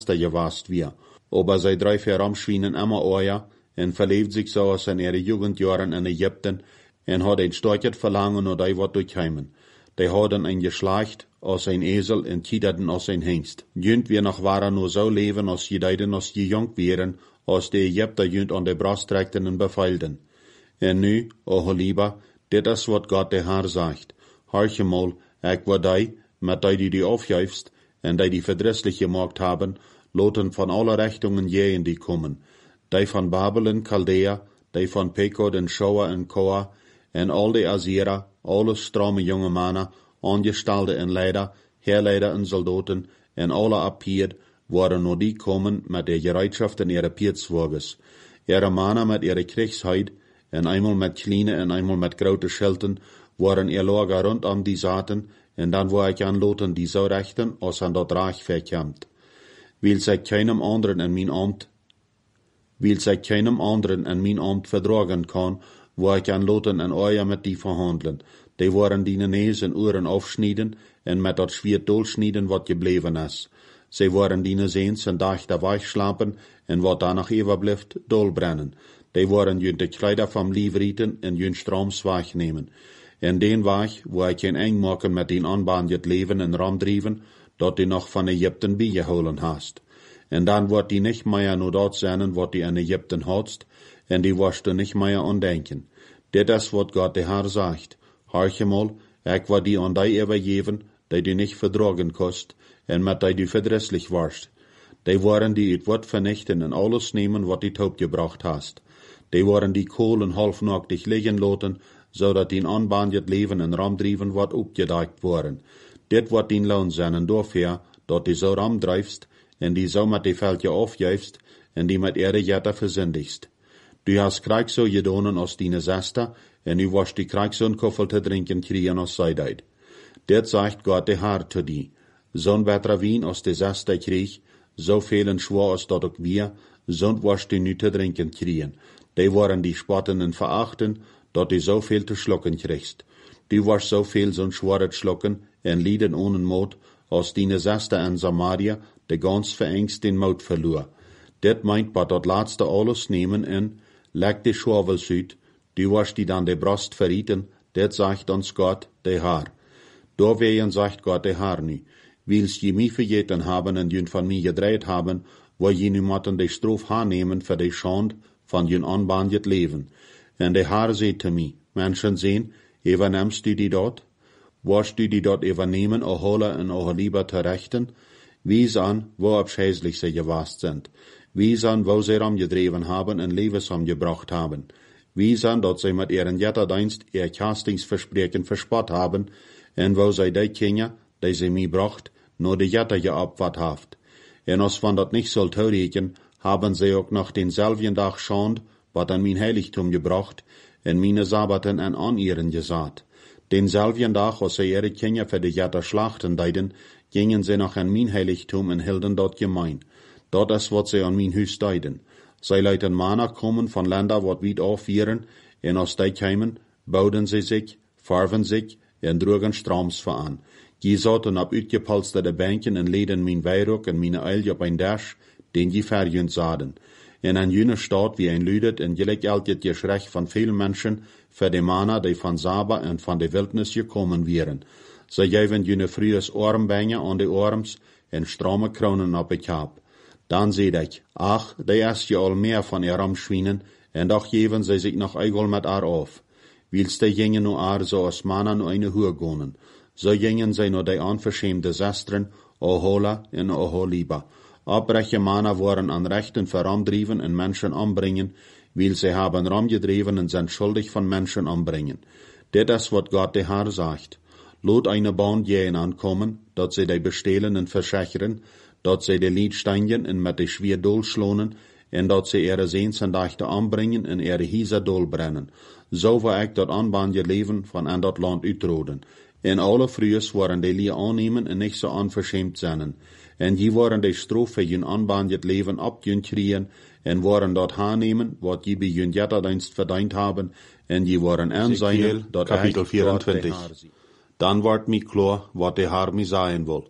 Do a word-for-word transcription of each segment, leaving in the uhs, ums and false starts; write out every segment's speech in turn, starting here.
gewast wir. Aber sie drei Ramschwinen immer oja en verleeft sich so aus in ihre Jugendjahren in Ägypten en hat ein starkes Verlangen und die wat durchheimen. Die hadden ein Geschlecht aus ein Esel en kiederten aus ein Hengst. Jünt wir noch waren nur so leben, als je deiden als je jong wären, als die Ägypter jünt an der Brust trägten en befeilden. En nu, o lieber, dit is wat Gott der Herr sagt. Horche mal, ik war die, met die die die aufjäufst, en die die verdrisslich gemacht haben, loten von aller Richtungen jähen die kommen. Die von Babylon, Chaldea, die von Pekod en Shoa en Koa, en al die Assyrer, alle strome junge Männer, Angestellte en Leider, Heerleider en Soldaten, en alle Abhiert, waren nur die kommen mit der Bereitschaft in ihre Pietswagens. Ihre Männer mit ihrer Kriegsheit, en einmal mit kleine en einmal mit grote Schelten, waren ihr Lager rund um die Saaten, en dann war ich an Loten die so rechten, als an dort Reich verkämmt. Will sich keinem anderen in mein Amt, will sich keinem anderen in mein Amt verdragen kann, wo ich an Loten en euer mit die verhandeln. Die waren die Nees en Ohren aufschneiden, en mit dat Schwert durchschneiden, wat gebleven is. Sie waren die Seens en Dachter weichschlapen, en wat danach überblieft, dolbrennen. Die waren jün de Kleider vom Lief rieten en jün Stroms wegnehmen. En den Weg, wo ich ein eng machen mit den anbandjet Leben en ramdrieven, dort die noch von Ägypten beigeholen hast. En dann wird die nicht mehr nur dort sein, wat die in Ägypten hatst, en die wirst du nicht mehr andenken. Dit is wat Gott der Herr sagt. Horche mal, ich war die an die übergeben, die die nicht verdragen kost, en mit die du verdrisslich warst. Die waren die it Wort vernichten en alles nehmen, wat die Taub gebracht hast. Die waren die Kohlen halfnacktig liegen lassen, so dat die anbandjet Leben en ramdrieven wat opgedeikt waren. Dit wat die Lohn sein en dafür, dat die so ramdreifst, en die so mit die Veldje aufjäufst, en die mit ihre Jetter versündigst. Du hast Krieg so gedonen aus dine Sester, en du wirst die Krieg so ein Koffel te trinken kriegen aus Seideit. Dit sagt Gott der Herr zu die. So'n better Wien aus der Sester krieg, so vielen schwor als dat auch wir, so'n wirst du nu te trinken kriegen. Die waren die spotten en verachten, dat die so viel te schlucken kriegst. Du wirst so viel so'n schworet schlucken, en lieden ohne Mut, als dine Sester in Samaria, de ganz verängst den Mut verlor. Dit meint bei dat laatste alles nehmen en, leg die Schwavels uit, du wirst die dann de Brust verrieten, dit sagt uns Gott, der Herr. Da wehen sagt Gott der Herr nie, willst je mich vergeten haben en jün von mir gedreht haben, wo je nu motten de Strof haarnehmen für de Schand von jün anbandjet Leben. En der Herr seht zu mir, Menschen sehen, übernimmst du die dort? Wirst du die dort übernehmen, o holen en o lieber zu rechten? Wies an, wo abschäßlich sie gewast sind. Wies an, wo sie ramgedreven haben en Levens gebracht haben. Wies an, dat sie mit ihren Jetterdienst ihr Castingsversprechen verspott haben, en wo sie die Kinder, die sie mir bracht, nur die Jetter geopfert haft. En als van dat nicht soll teureken, haben sie auch noch denselben Tag schand, wat an mein Heiligtum gebracht, en meine Sabbaten en an ihren gesaat. Denselben Tag, als sie ihre Kinder für die Jetter schlachten deiden, gingen sie noch an mein Heiligtum en hielden dort gemein. Dat is wat sie an mein Hus deiden. Sie leiten Männer kommen von Länder, wat weit aufwieren, en als die kämen, bauden sie sich, farven sich, en drogen Stroms veran. Die saten ab uitgepolsterde Bänken en leden mein Weihrok en meine Eilje op ein Dash, den die verjünt saden. In ein jüner Staat wie ein Lüdet en gelijk altjet Geschrech von vielen Menschen, für die Männer, die von Saba en von der Wildnis gekommen wären. Sie geven jüne frühes Armbänge an die Arms en strome Kronen op ik hab. Dan seht ich, ach, die ist ja all mehr von ihr Ramschwinen, en doch geven sie sich noch eigel mit ar auf. Willst die gingen nur ar so als Männer nur eine Hür gonen. So gingen sie nur die unverschämte Sestren, o hola en o ho lieber. Abbreche Männer waren an Rechten verramdriven en Menschen anbringen, weil sie haben ramgedriven en sind schuldig von Menschen anbringen. Dit is wat Gott der Herr sagt. Lot eine Band jähen ankommen, dat sie die bestehlen en verschecheren, dat sie die Liedsteinchen en met die schwer dolschlonen, en dat sie ihre Seens en Dachte anbringen en ihre Hieser dolbrennen. So war ich dat anbandje Leben von an dat Land uitroden. En alle frühes waren die Lie annehmen en nicht so unverschämt zijn. En die waren die Strof für jün anbandjet Leben abjün kriegen, en waren dort haarnehmen, wat die bei jün Jetterdienst verdient haben, en die waren aanzien, dat Kapitel vierundzwanzig. Dan wordt mij klar, wat de Herr mij zeggen wil.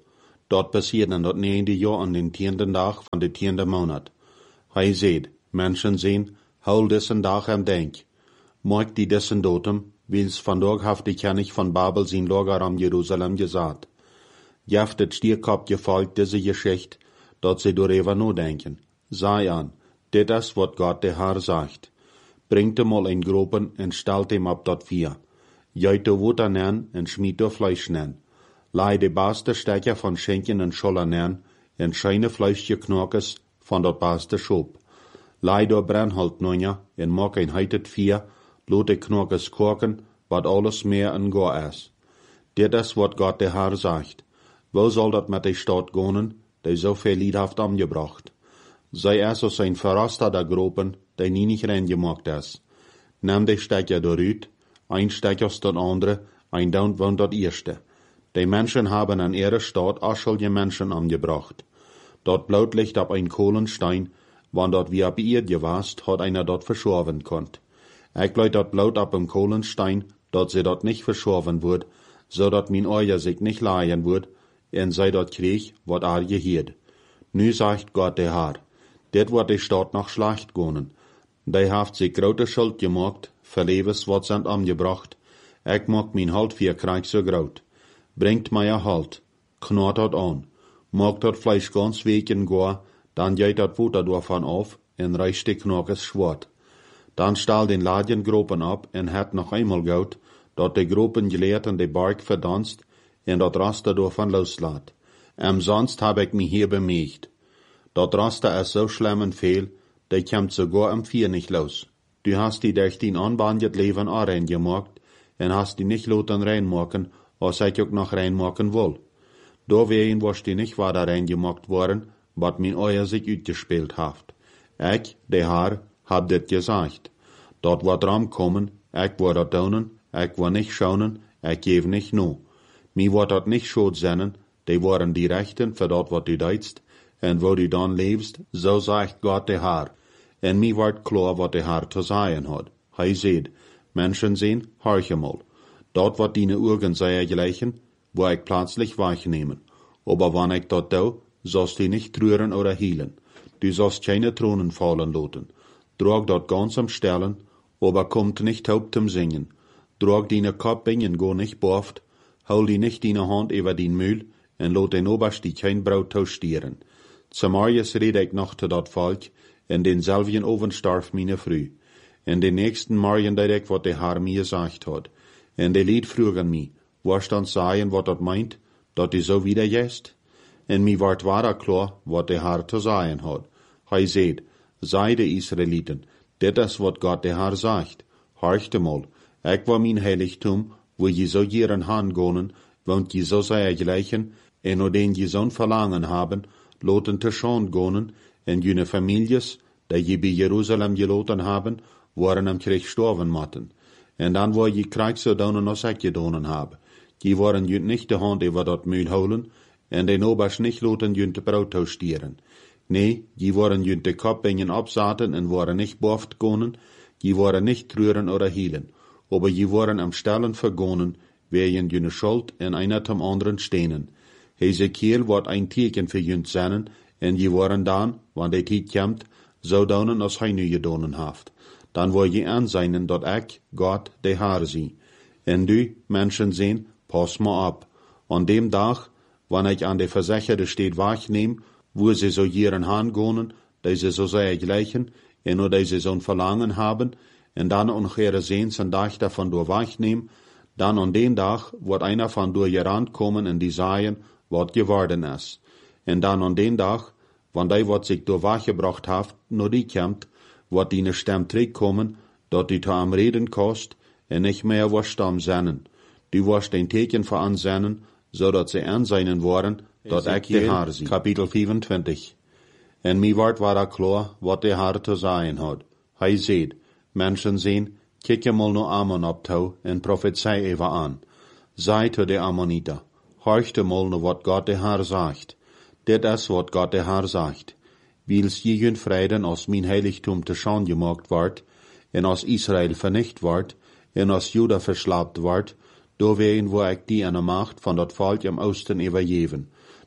Dort passiert in dat neunde Jahr an den tienden Tag van de tiende Monat. Hij seht, Menschen sehen, hol dessen Tag am Denk. Moik die dessen Datum, wils vandaag haft die König van Babel zijn Lager am Jerusalem gesagt. Jaft het stierkop gefolgt diese Geschichte, dat sie darüber nur denken. Sei an, dit is wat Gott der Herr sagt. Bringt hem mal in Gropen en stelt hem op dat vier. Juit de Wutter nen en schmied de Fleisch nen. Lei de beste Stecker van Schenken en Scholler nen en scheine Fleischje Knorkes van dat beste Schop. Lei de Brennholt nonja en mok een heitet vier, lot de Knorkes korken, wat alles meer en goor is. Dit is wat Gott der Herr sagt. Wo soll dat met de Stadt gonen, die so viel liedhaft angebracht? Sei es aus ein Verraster der Gropen, die nie nicht reingemacht ist. Nimm die Stecker dorüt, ein Stecker aus dat andere, ein Down von dat erste. Die Menschen haben an ihrer Stadt aschelje Menschen angebracht. Dort Blutlicht ab ein Kohlenstein, wann dort wie ab ihr gewast, hat einer dort verschorven konnt. Ich bleib dort Blut ab im Kohlenstein, dort sie dort nicht verschorven wird, so dat min Euer sich nicht leihen wird, en sei dort krieg, wat ar gehiert. Nu sagt Gott der Herr, dit wird die Stadt noch schlecht gonen. Die haft sich grote Schuld gemacht, verlebes wat sind angebracht. Ich mag min Halt vier Krieg so groot. Bringt mir Halt, knurrt dort an, mag dort Fleisch ganz weken goa, dann geht dort Futter davon auf, en reicht die Knorkes schwart. Dann stahl den Ladjengropen ab, en hat noch einmal gaut, dort die Gropen geleert en de Bark verdanst, en dat Raster davon loslaat. Am sonst hab ich mich hier bemächt. Dat Raster ist so schlimm und viel, der kommt sogar am Vier nicht los. Du hast die durch den anbandet Leben auch reingemacht, en hast die nicht loten reinmachen, als ich auch noch reinmachen will. Da wehen was die nicht weiter reingemacht worden, wat min Euer sich utgespielt haft. Ich, der Herr, hab dit gesagt. Dort wird Ram kommen, ich war dort daunen, ich war nicht schaunen, ich geb nicht nu. Mi wird dort nicht schuld sennen, die waren die Rechten für dort wat du deitst, en wo du dann lebst, so sagt Gott der Herr. En mi wird klar, wat der Herr zu sagen hat. Hij seht, Menschen sehen, horche mal. Dort wat deine Augen sei gleichen, wo ich plötzlich wahrnehmen. Aber wann ich dort do, sollst du nicht rühren oder hielen. Du sollst keine Thronen fallen lassen. Drag dort ganz am Stellen, aber kommt nicht haupt zum Singen. Drag deine Kopf bingen go nicht boft, hol die nicht deine Hand über den Mühl, en lot den Oberst die kein Braut taustieren. Zum Morgens red ich noch zu dat Volk, en den selben Oven starf meine Früh. En den nächsten Morgen deed ich, wat der Herr mir gesagt hat. En de Lied frugen mi, was dann sagen, wat dat meint, dat die so wieder jest? En mi ward wahrer klar, wat der Herr zu sagen hat. Hij seht, sei de Israeliten, dit is wat Gott der Herr sagt. Horchte mal, ich war mein Heiligtum, wo je so jieren Hand gonen, woont je so sei gleichen, en o den je zo'n Verlangen haben, loten te schon gonen, en jene Families, die je bij Jerusalem geloten haben, waren am Krieg sterven motten. En dan war je Krieg so donen als ik gedonen habe. Die waren jünt nicht de Hand über dat Mühl holen, en den Oberst nicht loten jünt de Braut taustieren. Nee, die waren jünt de Kopf bingen absaten en waren nicht boft gonen, die waren nicht rühren oder hielen, aber die waren am Stellen vergonen, wegen jüne Schuld en einer zum anderen stehnen. Hesekiel wordt ein teken für jünt sennen, en die waren dan, wann de tijd komt, so donen als hij nu gedonen haft. Dan wil je aanzijnen dat ik, Gott, de Herr zie. En du, Menschen sehen, pass mal ab. An dem Tag, wann ich an de Versicherte steht wahrnehm, wo sie so ihren Hand gonen, die sie so sehr gleichen, en nur die sie so ein Verlangen haben, en dann ungefähr sehens en Tag davon durch wahrnehm, dann an den Tag wird einer von durch ihr Rand kommen en die sagen, wat geworden is. En dann an den Tag, wann die wat sich durch wachgebracht haft, nur die kommt, wat die ne Stamm kommen, dat die ta am Reden kost, en nicht mehr was Stamm sennen. Die was den Teken veransennen, so dat sie anseinen worden, dat ik de Herr zie. Kapitel vierundzwanzig. En mi wart war er klar, wat de Herr zu sagen hat. Hij seht, Menschen sehen, kijk je mal no Ammon op touw, en prophezei even an. Sei to de Ammoniter, horchte mal no wat Gott de Herr sagt. Dit is wat Gott de Herr sagt. Wils jegen Frieden aus mein Heiligtum te Schande gemacht ward, en aus Israel vernicht ward, en aus Juda verschlapt ward, do ween wo ik die an de Macht van dat Volk im Osten übergeben.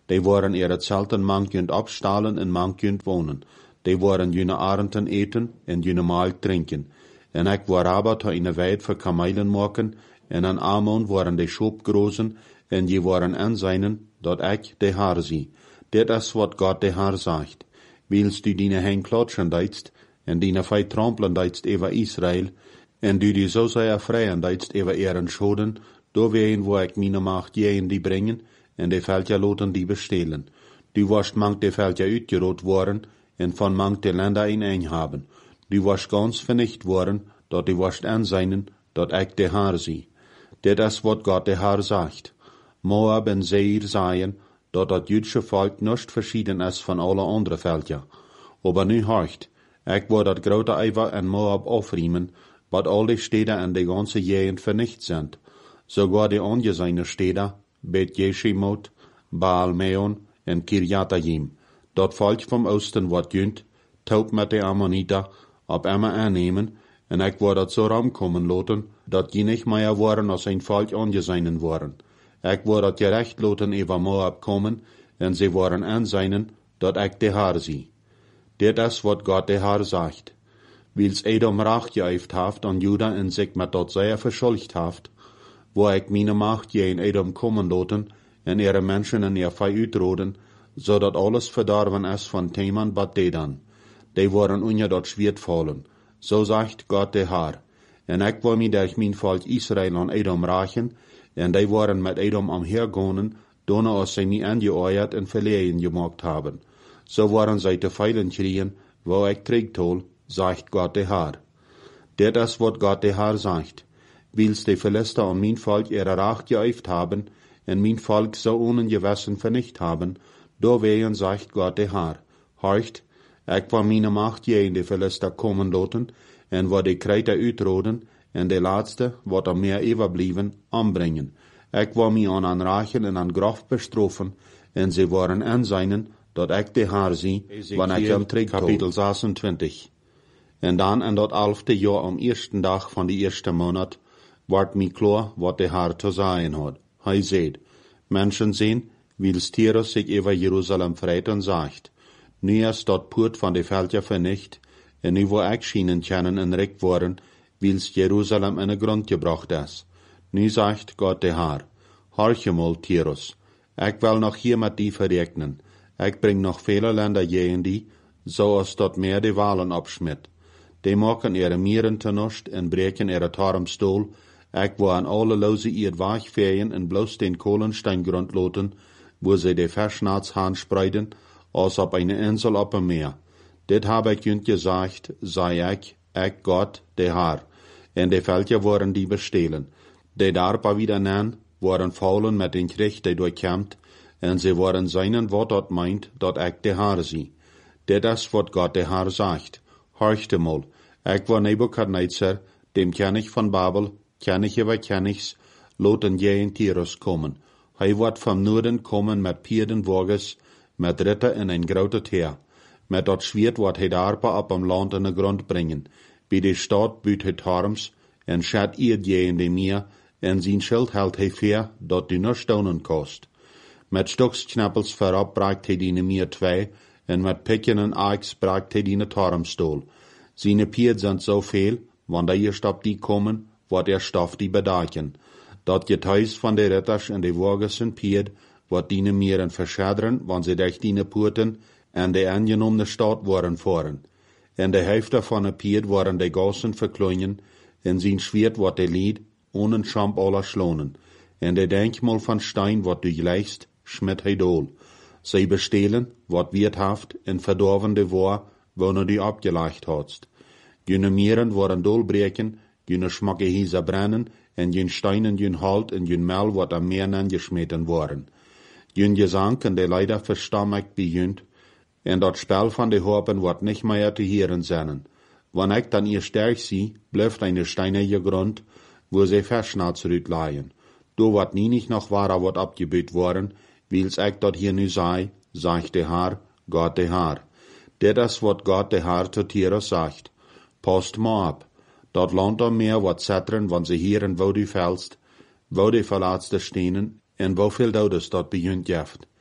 Die waren ihre Zelten mankend abstalen en mankend wonen. Die waren jene Arenden eten en jene Maal trinken. En ik war aber te eine Weid voor kamelen maken, en aan Ammon waren die Schopgrozen, en die waren aanzijnen, dat ik de haar zie. Dit is wat God de haar zegt. Willst du dine hen klotschen deitst, en dine fei trampelen deitst over Israel, en du die zo sehr freien deitst over ihren Schoden, do ween wo ik meine Macht jeen die brengen, en de Völker loten die bestelen. Du warst mank de Völker uitgerot worden, en van mank de Länder in een haben. Du warst ganz vernicht worden, dat du warst aanzijnen, dat ik de haar zie. Dit is wat God de haar zegt. Moab en Seir zeien, dat dat jüdische Volk nicht verschieden is van alle andere Völker. Aber nu horcht, ik wil dat grote Eiver en Moab aufriemen, wat al die Städte en de ganze Gegend vernicht sind. Sogar die angesehene Städte, Bet Jeshimot, Baal Meon en Kirjatayim. Dat Volk vom Osten wat jünt, taub met de Ammoniter, ab immer aannemen, en ik wil dat zo ramkommen loten, dat die nicht mehr waren als ein Volk angesehnen waren. Ik wil dat gerecht loten over Moab komen, en ze waren aanzijnen, dat ik de haar zie. Dit is wat God de haar zegt. Wils Edom Rache geëifd heeft aan Juda en zich met dat zeer verschuldigd heeft, wo ik meine Macht je in Edom komen loten, en ihre Menschen en ihr Fei uitroden, zodat alles verdorven is van Teman bat Dedan. Die waren unja dat Schwert fallen. So sagt Gott de haar. En ik wil mij durch mijn Volk Israel aan Edom rachen, en die waren met Edom omhergegaan, donne als zij mij aangeoeierd en verlegen gemaakt hebben. So waren zij te feilen kriegen, wo ik terugtol, sagt Gott de haar. Dit is wat Gott de haar zegt. Wils de Philister aan mijn Volk ihre Rache geëifd haben, en mijn Volk so ohne Gewissen vernicht haben, do wehen sagt Gott de haar. Horcht, ik wil meine Macht je in de Philister komen loten, en wat de Kreiter uitroden, en de laatste, wat er meer overblijven, aanbrengen. Ik wil mij aan aan rachen en aan graf bestrofen, en ze waren aanzijnen, dat ik de haar zie, wanneer ik hem terug kapitel zesentwintig. En dan in dat elfde jaar am eersten dag van die eerste maand, wordt mij klaar wat de haar te zeggen had. Hij zegt, mensen zien, wils Tyrus zich over Jeruzalem vreit en zegt, nu is dat poort van de Völker vernicht, en nu wo ik schienen kennen en recht worden, wils Jeruzalem in de grond gebracht is. Nu zegt God de haar, horche mal, Tyrus, ik wil nog hier met die verrekenen. Ik breng nog vele Länder tegen die, zoals dat meer de walen opschmidt. Die maken ihre mieren te nust en breken ihre tarmstoel. Ik wil aan alle loze ihr wegvegen en bloos den Kohlensteingrund loten, wo sie de Verschnats haan spreiden, als op eine Insel op een meer. Dit heb ik junt gezegd, zei ik, ik God, de haar. En de Völker waren die bestelen. Die daarpa wieder nen, waren faulen met den Krieg, die durchkämmt, en sie waren seinen Wort dat meint, dat ik de haar zie. Dit is wat God de haar zegt. Horchte mal, ik war Nebukadnezar, dem ken ich van Babel, ken ich über kennigs, loten je in Tyrus komen. Hij wordt van Noorden komen met pierdenwagens, met ritter in een grote teer. Met dat Schwert wordt hij daarpa op am land in de grond brengen. Bij de stad buit hij tarms, en schat ihr je in de meer, en zijn schild held hij veer, dat die nur stonen kost. Met stoksknappels verab braakt hij die meer twee, en met pikken en aaks braakt hij die tarmstoel. Zijn pierd zijn zo veel, wanneer eerst op die komen, wordt er stof die bedaken. Dat getuis van de ritters en de wagens en pierd, wordt die mieren verschaderen, wanneer ze durch die poorten en de aangenomen stad worden voeren. En de helft van de pierd worden de gassen verkleinen, en zijn Schwert wordt de lied, ohne Schamp aller schlonen. En de denkmal van Stein wordt du gleichst, schmidt hij dool. Zij bestelen, wat wirthaft en verdorven de war, wanneer du abgelegt hast. Jene mieren worden dolbreken, jene schmacke hieser brennen, en jene steinen jene halt en jene mel wordt am meer angeschmeten worden. Jene Gesang en de leider verstam ik bejunt, en dat spel van de Harpen wordt nicht mehr te hören zijn. Wanneer ik dan ihr sterk zie, blijft eine steinige Grund, wo sie Verschnats rütleien. Do wordt nie nicht noch wahrer wordt abgebüht worden, wils ik dat hier nu sei, sagt de haar, Gott de haar. Dit is wat God de haar tot Tyrus sagt. Post maar ab. Dat land am Meer wordt zetteren, wanneer ze hier en wo du fällst, wo de verlaatste stenen, en wo veel dodes dat bejunt jeft.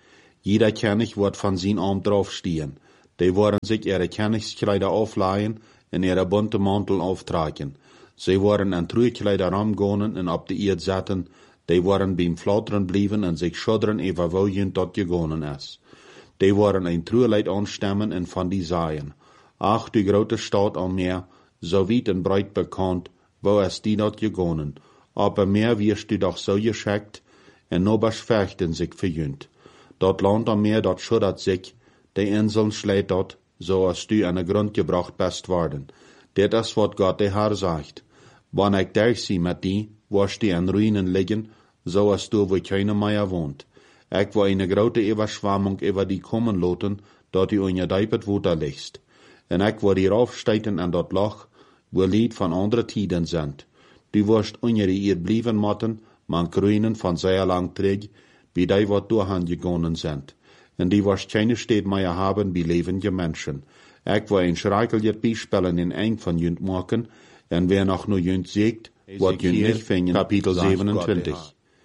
Jeder König wird von sein Arm draufstehen. Die wollen sich ihre Königskleider aufleihen und ihre bunte Mantel auftragen. Sie wollen an Trügkleider ramgehen und ab die Erde setzen. Die wollen beim Flattern bleiben und sich schuddern über wohin dort gegangen ist. Die wollen ein Trügleid anstemmen und von die sagen. Ach, die große Stadt am Meer, so weit und breit bekannt, wo es die dort gegangen. Aber mehr wirst du doch so geschickt, und nobers fürchten sich verjünt. Dort Land am Meer, dort schuddert sich, die Inseln schlägt dort, so als du an den Grund gebracht bist worden. Det ist, was Gott der Herr sagt. Wann ich durchsehe mit die, wirst du an Ruinen liegen, so als du, wo keiner mehr wohnt. Ich will eine große Überschwemmung über die kommen lassen, dort du in je Deipet Wuter liegst. Und ich will die raufsteigen an dort Loch, wo Lied von anderen Tiden sind. Du wirst unter die Erde bleiben motten, man Ruinen von sehr lang träg, wie die, wat durchgegangen sind. Und die wirst keine Städte mehr haben, wie lebende Menschen. Ich will ein schreckliches Beispiel in ein von jünt machen, und wer noch nur jünt siegt, wird jünt nicht finden, Kapitel siebenundzwanzig.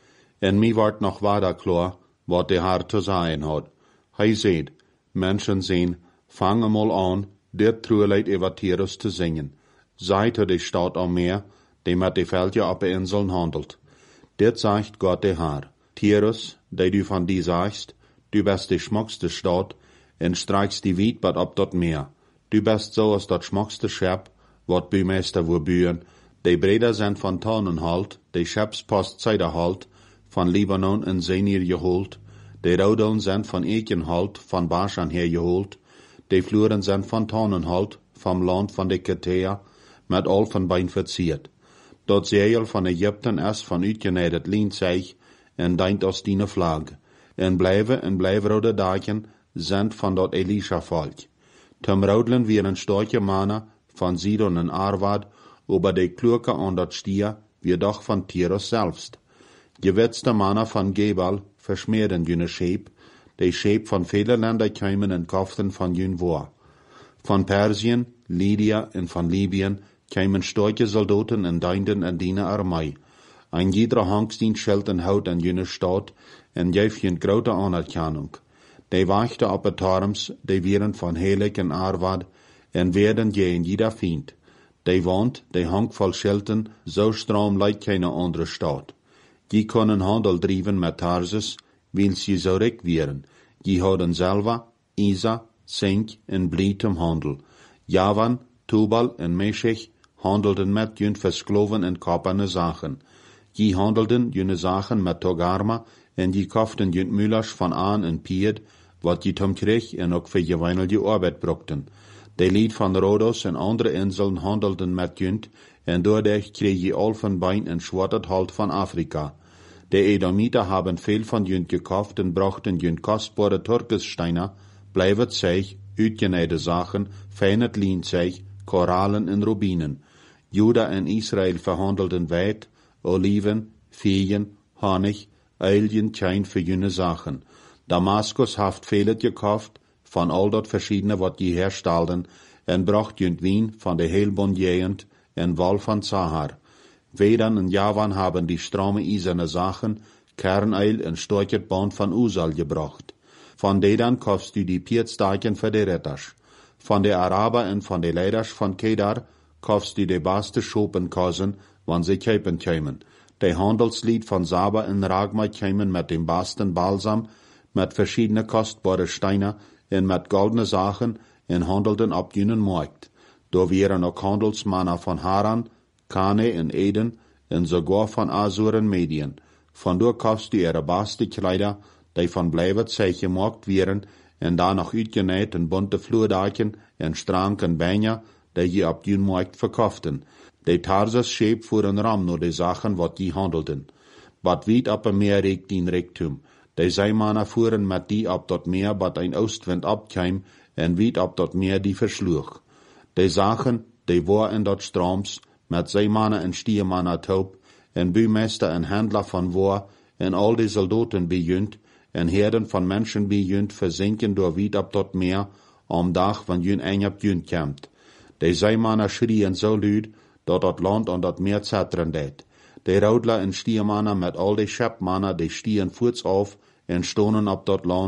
Und mir wird noch weiter klar, was der Herr zu sagen hat. Hij seht, Menschen sehen, fangen mal an, der Trüleid über Tyrus zu singen. Seid die Stadt am Meer, die mit die Felder auf den Inseln handelt. Dit sagt Gott der Herr. Tyrus, der du von die sagst, du bist die schmuckste Stadt, und streichst die Wiedbad ab dort Meer. Du bist so als dat schmuckste Schep, wat Bühmeister wo bühen, die Breder sind von Tannenhalt, die Schepspost Zeiderhalt, von Libanon in Senir geholt, die Rodeln sind von Ekenhalt, von Baschan her geholt, die Fluren sind von Tannenhalt, vom Land von der Ketea, mit all von Bein verziert. Dort Seil von Ägypten ist von uitgenädet Lienzeig, en deint aus die Flag. En blijven en blijvrode dagen sind von dort Elisha Volk. Zum Rodlen wieren starke Männer von Sidon en Arvad, über die Klurke an dort Stier, wie doch von Tyrus selbst. Gewetzte Männer von Gebal verschmäden jüne Schäb, die Schäb von vielen Ländern kämen und kauften von jün War. Von Persien, Lydia und von Libyen kämen starke Soldaten und deinden an die Armee. Ein jeder Hangstdienst schelt en Haut an jene Stadt en geeft je grote Anerkennung. Die wachten op het Tarms, die wieren von Helik en Arvad en werden je in jeder Fiend. Die woont, die hangt voll Schelten, so strom lijkt keine andere Stadt. Die können Handel drijven met Tarsus, weil sie so recht wieren. Die hadden Selva, Isa, Zink en Blitum Handel. Javan, Tubal en Meshech handelten met jün verskloven en kaperne Sachen. Die handelten jüne Sachen met Togarma en die kauften jünt Müllers von Aan en Pied, wat die tom kreeg en ook voor geweinelde Arbeit brokten. Die Lied van Rhodos en andere Inseln handelten met jünt en doordat kreeg je al van Bein en schwattert halt van Afrika. Die Edomiter haben veel van jünt gekauft en brachten jünt kostbare Turkessteiner, blijvet zeig, uitgenäide Sachen, feinet Lienzeig, Korallen en Rubinen. Juda en Israel verhandelten weit, Oliven, Feen, Honig, Eiljen, Kein für jüne Sachen. Damaskus haft vielet gekauft, von all dort verschiedene, wat die herstalden, en bracht jünt Wien von der Heilbon jehend, en Wal von Zahar. Wedern en Javan haben die strome iserne Sachen, Kerneil en storket Band von Usal gebracht. Von dedan kaufst du die Pietstaken für die Retters. Von der Araber en von der Leiders von Kedar kaufst du die baste Schopenkasen, wann sie käpen kämen. Die Handelslied von Saba in Ragma kämen mit dem basten Balsam, mit verschiedene kostbare Steine und mit goldene Sachen und handelten ab jenen Markt. Da wären auch Handelsmänner von Haran, Kane und Eden und sogar von Asur und Medien. Von dort kaufst du ihre baste Kleider, die von bleiben Zeich gemacht wären, und da noch uitgenäht und bunte Flurdaken und Stranken Beine, die je ab jenen Markt verkauften. Die Tarsus scheep fuhren ram nur die Sachen, wat die handelten. Wat weit ab dem Meer regt in Rektum. Die Seemanner fuhren mit die ab dort Meer, bat ein Ostwind abkeim, en weit ab dort Meer die verschlug. Die Sachen, die war in dort Stroms, mit Seemanner en Stiermanner taub, en Bühmeister en Händler von war, en all die Soldaten bejünt, en Herden von Menschen bejünt, versinken durch weit ab dort Meer, am Dach, wann jün ein ab jünt kämmt. Die Seemanner schrien so lüd, dat dat Land an dat Meer zetteren deed. Die Rodler en Stiermanner met al die Schepmanner, die stieren voets auf en stonen op dat Land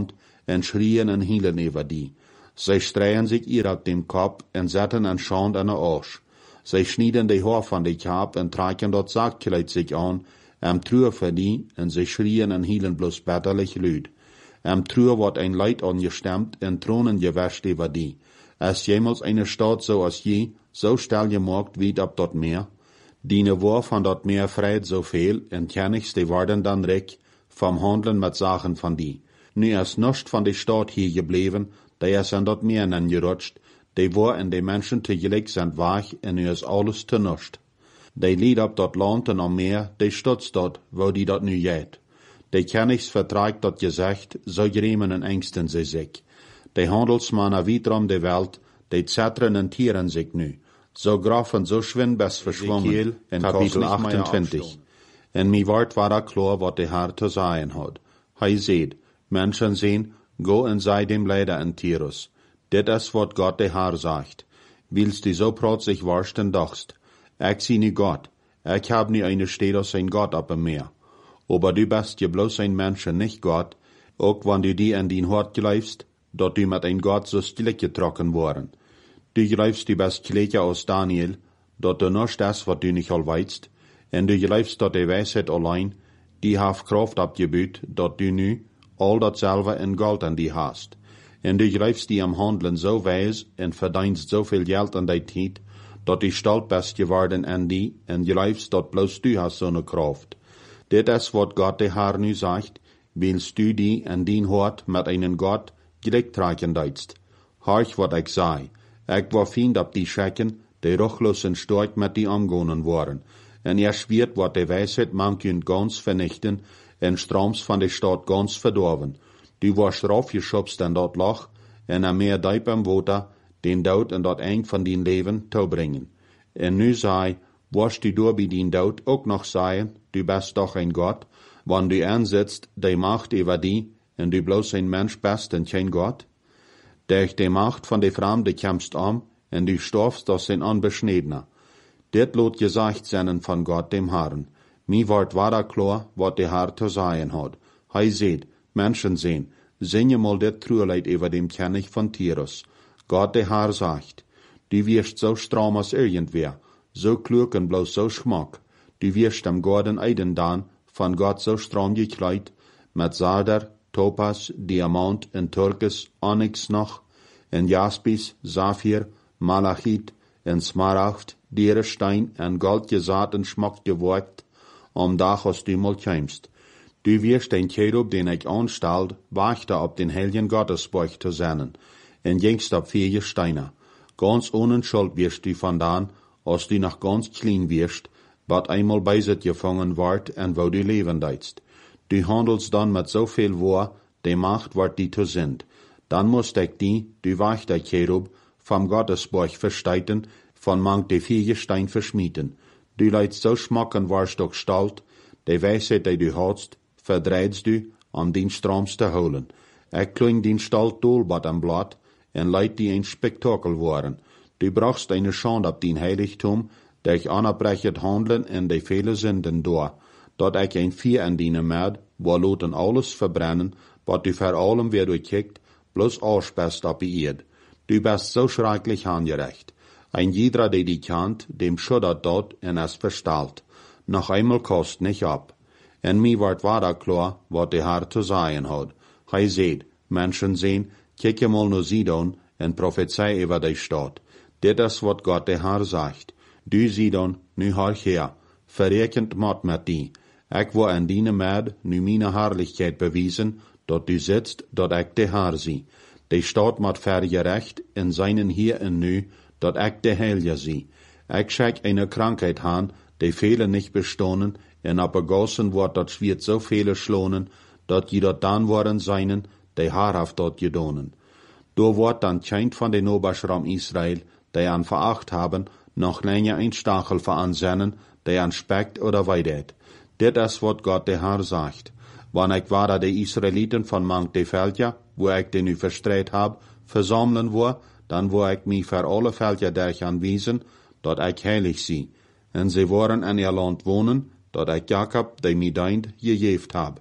en schrien en hielen über die. Zij streien sich ihr auf dem Kopf en zetten en schand an der Arsch. Zij schnieden die Haar van die Kap en traken dat Saakkleid sich an, am Trühr für die, en zij schrien en hielen bloß bitterlich lüd. Am Trühr wordt ein Leid angestemmt en Thronen gewäscht über die. Als jemals eine Stadt so als je, so stell gemacht wie ab dort Meer. Diene war von dort Meer freit so viel, en kennigs die worden dann reck, vom Handeln mit Sachen von die. Nu ist nicht von der Stadt hier geblieben, der ist an dort Meer gerutscht, die war in die Menschen tegelijk sind wach, en nu ist alles te nischt. Die lied ab dort Land en am Meer, die stutzt dort, wo die dort nu geht. Die kennigs vertragt dort gesagt, so grämen en ängsten sie sich. Die Handelsmannen wiederum die Welt, die zettern en tieren sich nu. So grof en so schwind bis verschwommen, in Kapitel achtundzwanzig. En mi wart war da klar, wat de Herr zu sagen hat. Hij seht, Menschen sehen, go en sei dem Leider in Tirus. Dit is wat Gott de Herr sagt. Willst du so protzig warsten dachst? Ich sie nie Gott. Ich hab nie eine Stelle aus ein Gott ab im Meer. Aber du bist ja bloß ein Mensch und nicht Gott, auch wenn du die in dein Hort gleifst, dort du mit ein Gott so still getrocken worden. Du gleifst die best Kleidje aus Daniel, dort du nicht das, was du nicht all weißt, en du gleifst dort die Weisheit allein, die haf Kraft abgebüht, dort du nu all dat selber in Gold an die hast. En du gleifst die am Handeln so weis en verdienst so viel Geld an die Tijd, dort die stolz bist geworden an die, en gleifst dort bloß du hast so ne Kraft. Dit is wat Gott de Herr nu sagt, willst du die an dien Hort mit einen Gott gleich tragen deitst. Horch wat ich sei, ich war fiend ab die Schecken, die ruchlos en stark mit die umgonen waren, en er schwert wat de Weisheit manchen ganz vernichten, en Stroms van de Stadt ganz verdorven. Du warst raufgeschubst in dat Loch, en am meer diep am Water, den Dood en dat eng van dien Leben toebringen. En nu sei, warst du door bij dien Dood ook nog sagen, du bist doch ein Gott, wann du ansitzt, die Macht über die, en du bloß ein Mensch bist en kein Gott? Durch die Macht von de Fremde kämpfst um, en du storfst aus den Unbeschniedener. Dit lot gesagt seinen von Gott dem Herrn. Mi ward wada klar, wat de Herr zu sagen hat. Hij seht, Menschen sehen, singe mal dit Trueleid über dem König von Tirus. Gott de Herr sagt, du wirst so stram als irgendwer, so klug und bloß so schmack. Du wirst am Gordon Eiden dan, von Gott so stram gekleid, mit Sarder, Topas, Diamant und Türkis, Onyx noch, en Jaspis, Saphir, Malachit, en Smaragd, Dierenstein en Gold gesaat en schmack geworkt, om dag als du mal kämst. Du wirst den Cherub, den ich anstalt, wachte ab den heiligen Gottesburg zu senden, en jengst ab vier Steine. Ganz ohne Schuld wirst du von dan, als du noch ganz clean wirst, wat einmal bei sich gefangen ward en wo du leben deitst. Du handelst dann mit so viel Wahr, die Macht ward die zu sind. Dann musst ich die, du wachte Cherub, vom Gottesburg versteiten, von mang de vier Stein verschmieden. Du leidst so schmacken warst doch stalt, de Weisheit, die du hast, verdreidst du, um den Stroms zu holen. Ich kling den Stalt dolbad am Blatt, en leid die ein Spektakel waren. Du brauchst eine Schande ab den Heiligtum, der ich anabrechet handeln en de viele Sünden door, dat ich ein Vier an dienen med, wo loten alles verbrennen, wat du vor allem wer du kickt, bloß ausspäst ab die Erd. Du bist so schrecklich angerecht. Ein jeder, der die kennt, dem schuddert dort en es verstalt. Noch einmal kost nicht ab. En mi ward wada klar, wat der Herr zu sagen hat. Hij seht, Menschen sehen, kicke mal nur Sidon en prophezei über die Stadt. Dit is wat Gott der Herr sagt. Du Sidon, nu horch her, verrekend mat met die. Ich war an diene med, nu meine Herrlichkeit bewiesen, dort du sitzt, dort ich der Herr sie. Die Stadt mat vergerecht, in seinen hier en nu, dat ik de Heilige zie. Ik schek eine Krankheit han, die viele nicht bestohnen, en abgegossen wordt dat schwiert so viele schlonen, dat je dat dan worden seinen, die haarhaft dort gedonen. Do wordt dan kein von den Oberschraum Israel, die an veracht haben, noch länger ein Stachel veransennen, die an speckt oder weidet. Dit is wat Gott der Herr sagt. Wann ich war da die Israeliten von manch de Völker, wo ich den nu verstreit hab, versammeln war, dann wo ich mich für alle Völker durch anwiesen, dort ich heilig sie. En sie waren in ihr Land wohnen, dort ich Jakob, der mi deint, gejeft hab.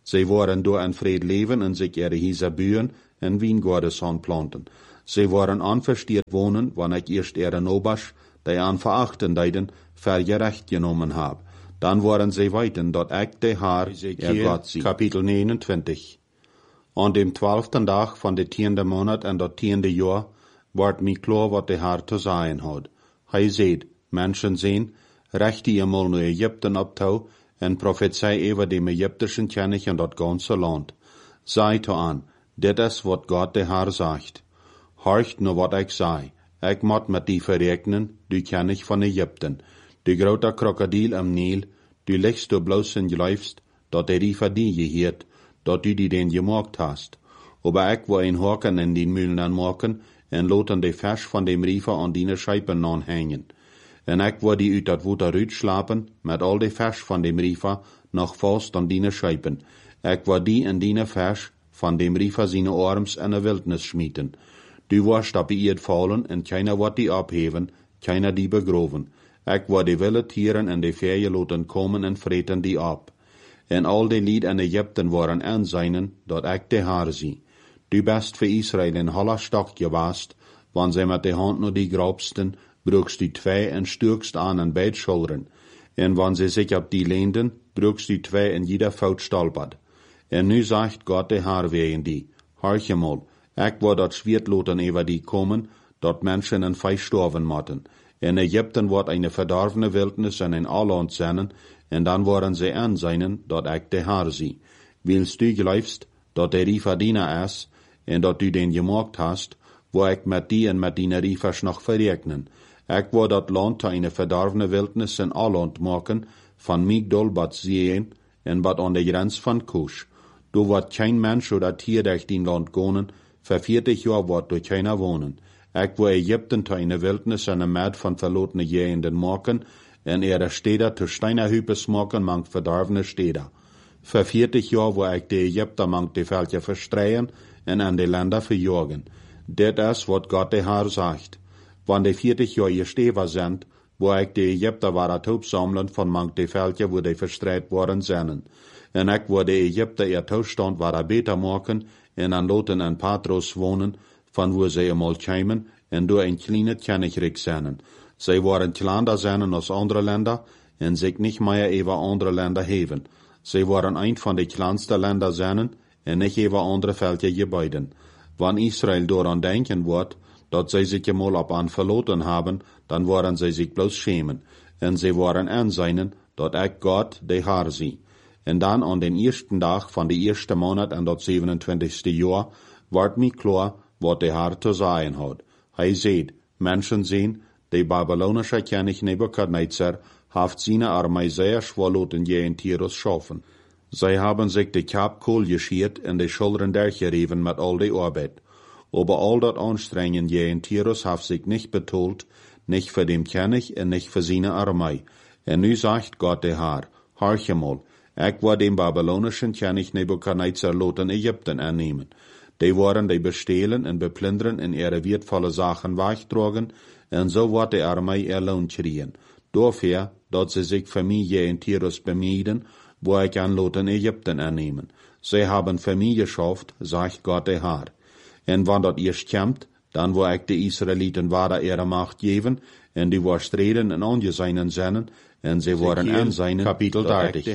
Sie waren door een vrede leven en zich ihre Häuser bühen en Weingarten planten. Sie waren anverstiert wohnen, wann ich erst ihre Nobasch, die an verachten deiden, vergerecht genommen hab. Dann waren sie weiten, dort ich de Haar, er Gott sie. Kapitel neunundzwanzig. An dem twaalften Tag von de tiende Monat en dat tiende Jahr, ward mi klar wat de Haar te sein had. Hij seht, Menschen sehen, recht die einmal naar Ägypten abtau, en prophezei over dem ägyptischen König en dat ganze Land. Sei to an, dit is wat Gott de Haar sagt. Horcht nur wat ich sei. Ich mot met die verrekenen, du König von Ägypten. Du grote krokodil am Nil, du legst du bloß in geleifst, dat er die verdien geheert, dat du die den gemacht hast. Aber ich wo ein Haken in den Mühlen anmachen, en loten de Fisch von dem Riefer an die Scheiben anhängen. En ich wo die uit dat Wuter rütschlapen, met all de Fisch von dem Riefer noch fast an die Scheiben. Ich wo die in die Fisch von dem Riefer seine Arms in der Wildnis schmieden. Du warst ab ihr fallen, en keiner wird die abheben, keiner die begroven. Ich war die wilde Tieren en de Vieje loten kommen en vreten die ab. En al die Lied en Ägypten waren aanzijnen, dat ik de Haar zie. Du best voor Israël in holler stok gewast, wann sie met de hand nur die grabsten, brugst du twee en sturkst aan en beid schoulderen. En wann sie sich ab die leenden, brugst du twee en jeder Fout stolpert. En nu sagt Gott de Haar wegen die, horch mal, ik war dat Schwertloten over die kommen, dat Menschen en Fei storven motten. In Ägypten wordt eine verdorvene Wildnis en een Alland zijn, en dan worden ze aanzijnen, dat ik de Haar zie. Willst du geloofst, dat de Riefer diener is, en dat du den gemaakt hast, wo ik met die en met die Riefers nog verrekenen. Ik wil dat land te eine verdorvene Wildnis en Alland maken, van Migdol bat Zien, en bat aan de grens van Kusch. Du wordt kein Mensch oder Tier durch die Land gonen, voor vierzig jaar wordt du keiner wohnen. Ik wil Ägypten te eine Wildnis en een Maat van verlotene Jehenden maken, en ihre Städter te Steinerhüpes maken mank verdorvene Städter. Voor vierzig jaar wil ik de Ägypter mank de Völker verstreien en aan de Länder verjagen. Dit is wat Gott de Haar sagt. Wann de vierzig jaar gesteven zijn, wil ik de Ägypter waar het sammeln van mank de Völker wo de verstreit worden zijn. En ik wil de Ägypter ihr toestand waar beter maken en aan loten en Patros wonen, van wo zij eenmaal kwamen en door een kleine Königreich zijn. Zij waren kleiner zijn als andere Länder en zich niet meer over andere Länder heven. Zij waren een van de kleinste Länder zijn en niet over andere Völker gebeiden. Wann Israel daran denken wordt, dat zij zich eenmaal op aan verloten hebben, dan worden zij zich bloos schämen. En zij waren aanzijnen, dat ik Gott de Haar zie. En dan aan den eersten dag van de eerste maand en dat zevenentwintigste jaar, wordt mij klaar wat de Haar te zijn had. Hij zei, Menschen zien, de babylonische König Nebukadnezar heeft zijn armee zeer schwaloten je in Tyrus schaffen. Zij hebben zich de kap kool geschiert en de schilderen dergereven met al de arbeid. Aber al dat anstrengen je in Tyrus heeft zich niet betoeld, nicht für den König en nicht für seine Armee. En nu sagt Gott de Haar, horch mal, ik wil den babylonischen König Nebukadnezar loten Ägypten aannemen. Die worden die bestehlen en beplunderen en ihre wertvolle Sachen wegtragen, en so wordt de Armee ihr Lohn kriegen. Dafür, dat sie sich für mich je in Tyrus bemühen, wo ich an loten Ägypten aannemen. Sie haben für mich geschafft, sagt Gott de Haar. En wann dat erst kommt, dann wo ich de Israeliten wahre ihre Macht geben, en die wo streden en angeseinen zijn, en sie worden aanseinen, Kapitel dertig.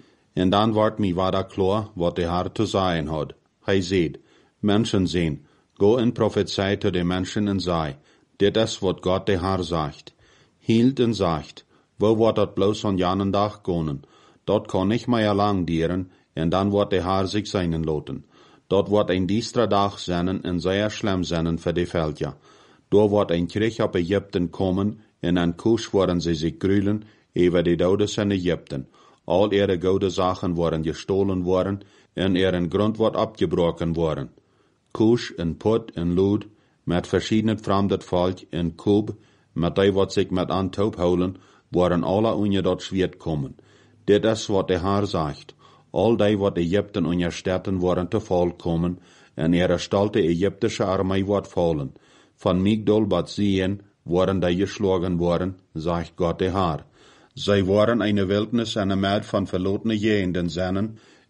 En dan wordt mij wahre klar, wat de Haar te zijn had. Hij zei, Menschen sehen, go en prophezei zu den Menschen en sei, dit is wat Gott de Haar sagt. Hielt en sagt, wo wordt dat bloos an janen dag gonen? Dat kan nicht mehr lang dieren, en dan wordt de Haar zich seinen loten. Dat wordt een diestra dag zijn en zeer schlimm zijn voor de Völker. Door wordt een Krieg op Ägypten komen, en aan Kusch worden sie sich grülen, über die Dodes in Ägypten. All ihre gute Sachen worden gestohlen worden, en ihren Grund wordt abgebrochen worden. Kusch en Put en Lud, met verschiedene fremde Volk en Kub, met die wat zich met aan taub houden, worden alle onder dat Schwert komen. Dit is wat de Haar sagt. Al die wat Ägypten onder Städten worden te val komen, en ihre stolte ägyptische Armee wordt vallen. Van Migdol bat Zien worden die geschlagen worden, sagt Gott de Haar. Zij worden eine Wildnis en een Maat van verlotene Jehenden zijn,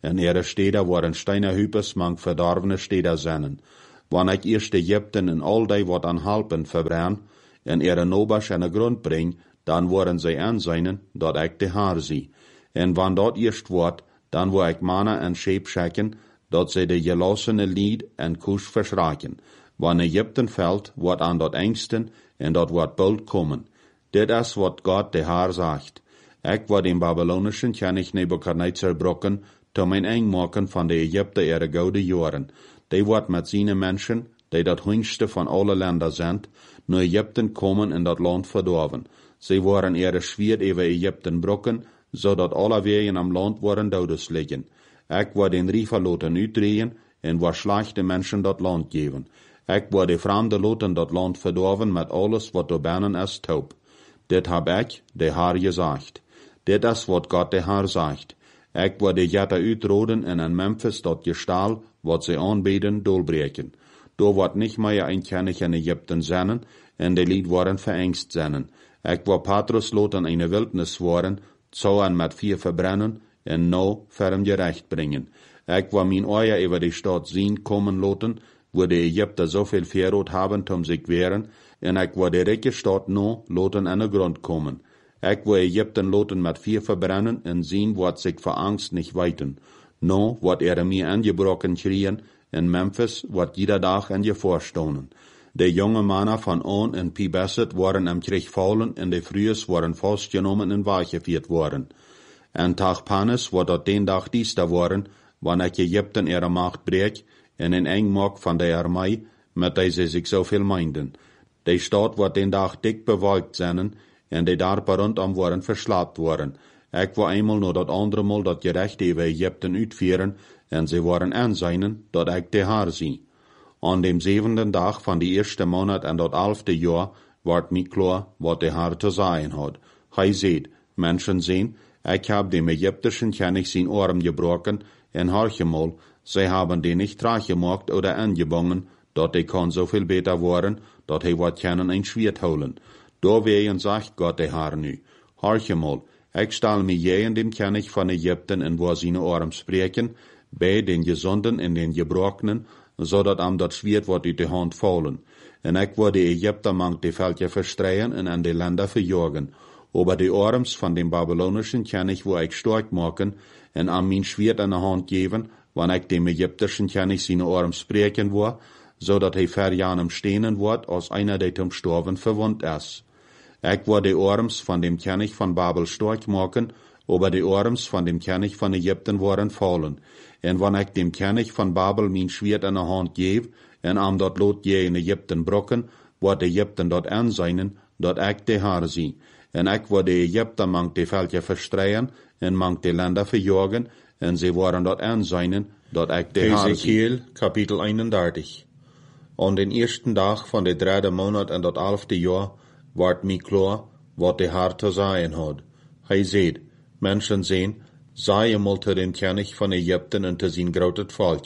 En ihre Städte waren steinerhüpes mang verdorvene Städte sennen. Wann ik eerst de Egypten en al die wat aan halpen verbrenn, en ihre Nobers aan de grond breng, dan worden zij aanzijnen, dat ik de haar zie. En wann dat eerst wordt, dan wil ik mannen en scheep schikken, dat zij de gelossene lied en kus verschraken. Wann Egypten valt, wordt aan dat engsten, en dat wordt bald komen. Dit is wat God de haar zegt. Ik wil den Babylonischen König Nebukadnezar brokken, te mijn eng maken van de Egypten ihre gouden jaren. Die wordt met zijn mensen, die dat hoogste van alle landen zijn, naar Egypten komen en dat land verdorven. Zij worden ihre Schwert over Egypten brokken, zodat alle wegen am land worden dodes liggen. Ik wil den Riefer loten uitdrehen, en wil slechte mensen dat land geven. Ik wil de vreemde loten dat land verdorven met alles wat er binnen is taub. Dit heb ik, de Haar, gezegd. Dit is wat God de Haar zegt. Ik wil de Jetten uitroden en in Memphis dat gestal, wat ze aanbieden, doorbreken. Door wordt niet meer een König in Egypten zijn, en de lied worden verengst zijn. Ik wil Patrus loten een wildnis worden, zo en met vier verbrennen, en nou ferm gerecht brengen. Ik wil mijn ogen over de stad zien komen loten, wo de Egypten zoveel verrood hebben om zich weren, en ik wil de rijke stad nou loten aan de grond komen. Ik wil Egypten loten met vier verbrennen en zien wat zich voor angst niet weten. Nou wordt er mir aangebroken krieën, en Memphis wordt ieder dag aan je voorstonen. De jonge mannen van On en Pibeset worden am Krieg vallen en de Frühes worden vastgenomen en weggevierd worden. En Tachpanes wordt dat den dag diester worden, wanneer Egypten ihre macht breekt en in eng maakt van de armee, met deze zich zoveel meinden. De stad wordt den dag dik bewolkt zijn, en de dorpen rondom worden verslaapt worden. Ik wil eenmaal nog dat andere mal dat gerecht over Egypten uitvieren, en ze worden aanzijnen, dat ik de haar zie. Aan dem zevende dag van die eerste maand en dat elfde jaar, wordt mij klaar wat de haar te zeggen had. Hij ziet, mensen zien, ik heb dem Egyptischen König zijn arm gebroken, en harchemol, zij hebben die niet teruggemaakt oder angebonden, dat die kan zoveel beter worden, dat hij wat kunnen een Schwert holen. Doorwegen zegt God de haar nu, harchemol, ik stel mij je en dem König van Egypten en wo zijn arm spreken, bij den gezonden en den gebrokenen, zodat am dat Schwert wordt uit de hand vallen. En ik wil de Egypten mang de veldje verstreien en aan de landen verjagen. Over de arms van den Babylonischen König wil ik sterk maken en am mijn Schwert in de hand geven, wanneer ik dem Egyptischen König zijn arm spreken wil, zodat hij verjanem stenen wordt als einer die zum Sterben verwund is. Ik wil de arms van dem König van Babel sterk maken, over de arms van dem König van Egypten worden vallen. En wanneer ik dem König van Babel mijn Schwert in de hand geef, en am dat lot je in Egypten brokken, wordt Egypten dat aanzijnen, dat ik de haar zie. En ik wil de Egypten mang de veldje verstreien, en mang de landen verjagen, en ze worden dat aanzijnen, dat ik de haar zie. Ezekiel, kapitel eenendertig. Aan den eersten dag van de derde maand en dat elfde jaar, wordt mij klaar, wat de haar te zeggen had. Hij ziet, mensen zien, zei eenmaal te dem König van Egypten en te zijn groot volk.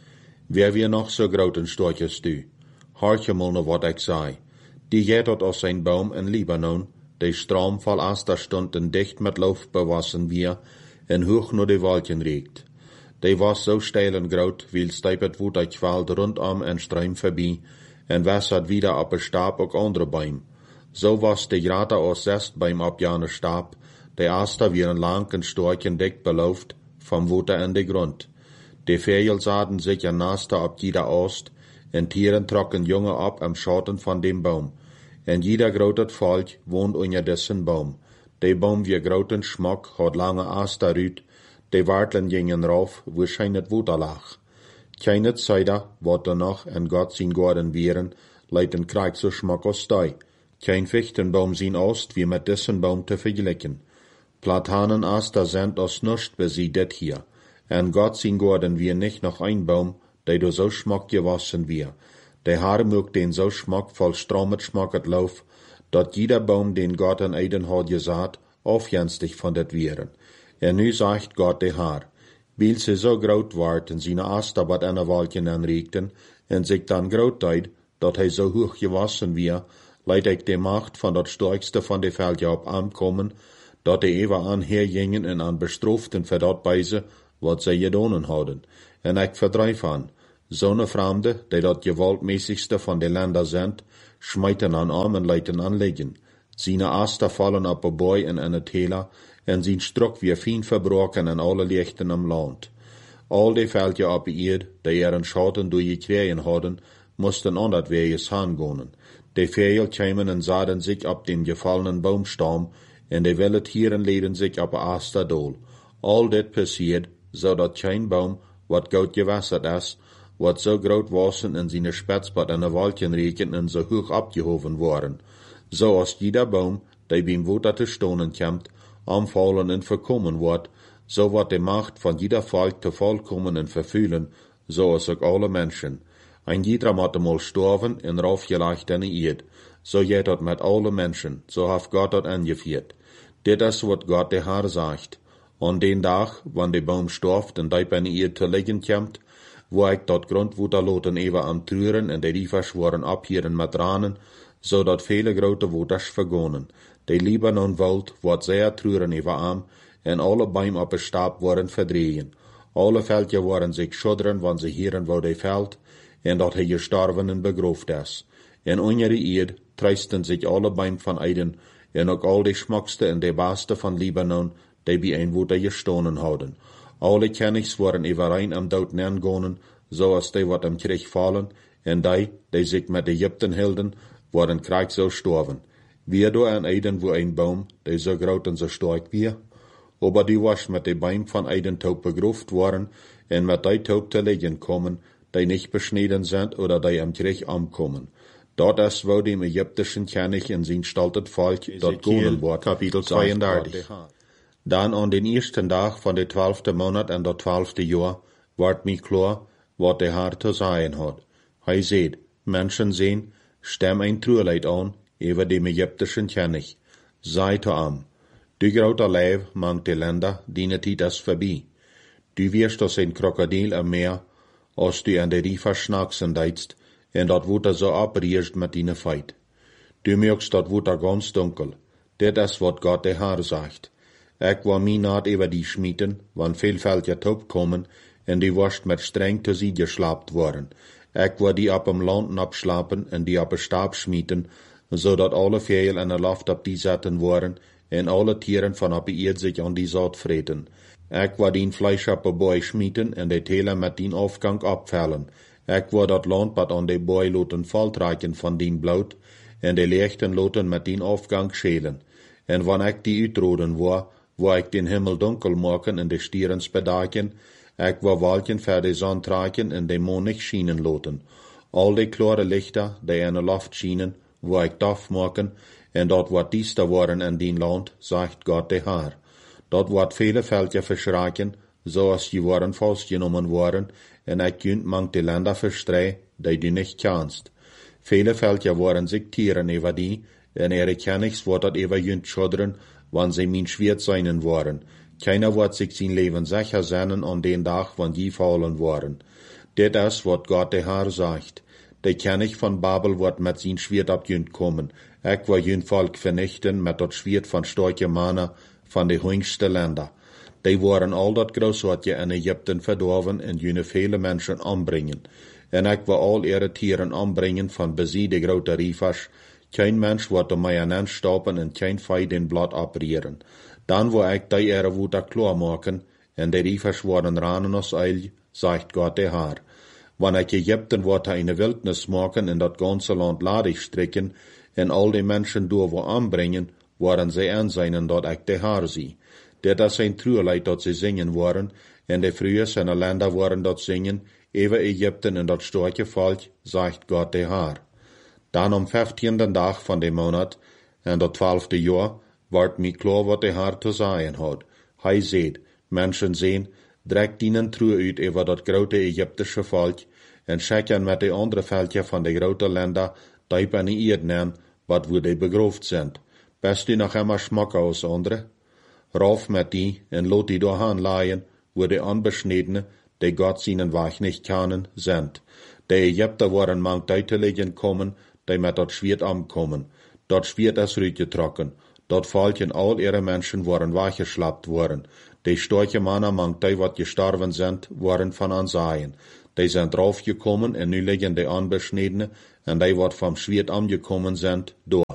Wer wir noch so groten stortjes du? Hartje mal noch wat ik zei. Die geht dort aus sein Baum in Libanon, de Strom voll Aster stund en dicht met Lauf bewassen wir, en hoch nur de Wolken regt. De was so steil en groot, wie steipet woed ik valt rondom en streim voorbij, en wässert wieder op een Stab ook andere Bäum. So was de Grata aus zest beim op jane Stab, de Aster wieren lang en stork en dicht belauft, vom Wutter in de Grund. De Vögel sahen sich ein Naster ab jeder Ost, en Tieren trocken Junge ab am Schatten von dem Baum. En jeder grotet Volk wohnt unter dessen Baum. De Baum wie groten Schmuck hat lange Aster rüt, de Wartlen gingen rauf, wo scheinet Wutter lag. Keine Zeit, wat er noch en Gott sin Gorden wären, leiten Krieg so Schmuck aus stei. Kein Fichtenbaum sin Ost wie mit dessen Baum te vergleichen. Platanenaster sind aus nuscht besiedet hier. En Gott sin Gorden wir nicht noch ein Baum, der do so schmack gewassen wir. Der Haar mögt den so schmackvoll stromet schmacket lauf, dat jeder Baum, den Gott an Eden hat gesagt, aufjenstig von det wären. En nu sagt Gott der Haar, weil sie so groot ward en seine Aster wat an de Wolken anregten, en sich dann groot deid, dat hij so hoch gewassen wir, leid ik de Macht von dat Storkste von de Veldje op aankomen, dat de ewe an hergingen en an bestroften für dat Beise, wat zij gedonen hadden, en ik verdrijf aan. Zo'n vreemde, die dat gewaltmäßigste van de landen zijn, smijten aan arm en leiten aan liggen. Zijn aster vallen op een boy en in het hele, en zijn strok weer fien verbroken en alle lichten am land. Al die veldje op eerd, die er een schatten door gekregen hadden, moesten onder weges gaan. De vijel kwamen en zaden zich op den gefallenen boomstam, en de wilde tieren leden zich op een asterdol. Al dit passiert, zodat geen boom, wat goed gewasserd is, wat zo groot was in zijn spetsbad en de Waldchen reken en zo hoog opgehoven worden. Zoals jeder boom, die beim Water te stonen komt, aanvallen en verkommen wordt, so wordt de macht van jeder Volk te volkomen en vervullen, zoals ook alle mensen. Ein jeder moet mal sterven en raufgelegt in de eerd. So geht dat met alle mensen, so heeft God dat angeviert. Dit is wat God de Heer zegt. An den dag, wann de boom storft en diep in de eerd te liggen komt, wo ik dat grondwater loten even am truren en de rievers worden ophieren met tranen, zodat vele grote waters vergonen. De Libanon woud wordt zeer truren even am, en alle boom op een stap worden verdrehen. Alle veldje worden zich schudderen, wann ze hieren wo de veld, en dat hij gestorven en begroofd is. En onder de eerd treisten zich alle boom van Eden, en ook al de schmokste en de beste van Libanon, die bij een water gestonen houden. Alle kennigs worden overeen am dood neergonen, zoals die wat am Krieg vallen, en die, die zich met Egypten hielden, worden krijg zo storven. Wie door aan Eden wo een boom, die zo groot en zo sterk wie, aber die was met de boom van Eden taub begroofd worden, en met die taub te liggen komen, die nicht beschneden sind oder die am Krieg ankommen. Dort ist, wo dem ägyptischen König in sein stolzes Volk dort gonen wird. Kapitel zweiunddreißig. Dann an den ersten Tag von der zwölfte Monat en dat twaalfde Jahr wordt mij klar wat de Heer te zeggen hat. Hij seht, Menschen sehen, stem ein Trueleid an über dem ägyptischen König. Sei to am. Du groter Leib mangt de Länder, die Zeit ist vorbei. Du wirst als ein Krokodil am Meer, als du an de Riefer schnacksen deitst, en dat Water so abriest met dine Feit. Du merkst dat Water ganz dunkel. Dit is wat Gott de Heer sagt. Ik wil mij naad über die schmieten, wann vielfältige Taub kommen, en die worst met streng te sie geslapt worden. Ik wil die op hem landen abslapen en die op een stab schmieten, zodat alle vijel in de lucht op die zetten worden, en alle tieren van op de eerd zich aan die zout vreten. Ik wil die Fleisch op een boy schmieten en de telen met die afgang opvellen. Ik wil dat landpad aan de boy loten voltrekken van die bloed, en de lichten loten met die afgang schelen. En wanneer ik die uitroden wil, wil ik den Himmel dunkel maken en de stieren bedaken, ik wil wolken voor de zon trekken en de maan niet schijnen loten. Al die klare lichter, die in de lucht schijnen, wil ik dof maken, en dat wordt diester worden in die land, zegt God de Heer. Dat wordt vele veldje verschraken, zoals die worden vastgenomen worden, en ik kunt mank de Länder verstrei, die du nicht kannst. Vele veldje worden zich tieren over die, en ihre Königs wordt dat over junt schudderen, wann sie min schwert seinen worden. Keiner wird sich sein Leben sicher sein an den Tag, wann die fallen worden. Dit is wat Gott de Heer sagt. De König van Babel wordt met zijn Schwert op junt kommen. Ik wil jun Volk vernichten met dat Schwert van sterke mannen van de hoogste Länder. Die worden al dat grootsoortje in Egypten verdorven en junne vele mensen ombrengen. En ik wil al ihre tieren ombrengen van bezie de grote rievers. Kein Mensch wordt om mij aan stoppen en kein Fei den Blad abrieren. Dan wil ik die ihre Water klar maken, en de rievers worden ranen als eil, zegt God de Heer. Wanneer ik Egypten wordt eine Wildnis maken en dat ganze Land ladig strikken, en al die mensen door wil aanbrengen, worden zij aanzien dat ik de Heer zie. Dit is een trueleid dat ze zingen worden, en de vroeges en de Länder worden dat zingen, over Egypten en dat sterke volk, zegt God de Heer. Dan am vijftiende dag van de maand, en dat twaalfde jaar, wordt mij klaar wat de Heer te zeggen had. Hij zegt, mensen zien, drekt dienen true uit over dat grote Egyptische volk, en checken met de andere veldje van de grote Länder, diep in de eerd nemen, wat wo die begroofd zijn. Best u nog immer schmack als andere? Rauf met die, en lot die doorheen laaien, wo de onbesnedene, die Gott seinen Weg nicht kennen, sind. De Egypter worden mank uittelegen kommen, die met dat Schwert ankommen. Dat Schwert is uitgetrokken. Dort Volk all ihre Menschen waren weggeschlappt worden. Die storche Männer, mang die, wat gestorben sind, waren von Ansaien. Die sind draufgekommen, en nu liggen die Anbeschniedene, en die, wat vom Schwert angekommen sind, door.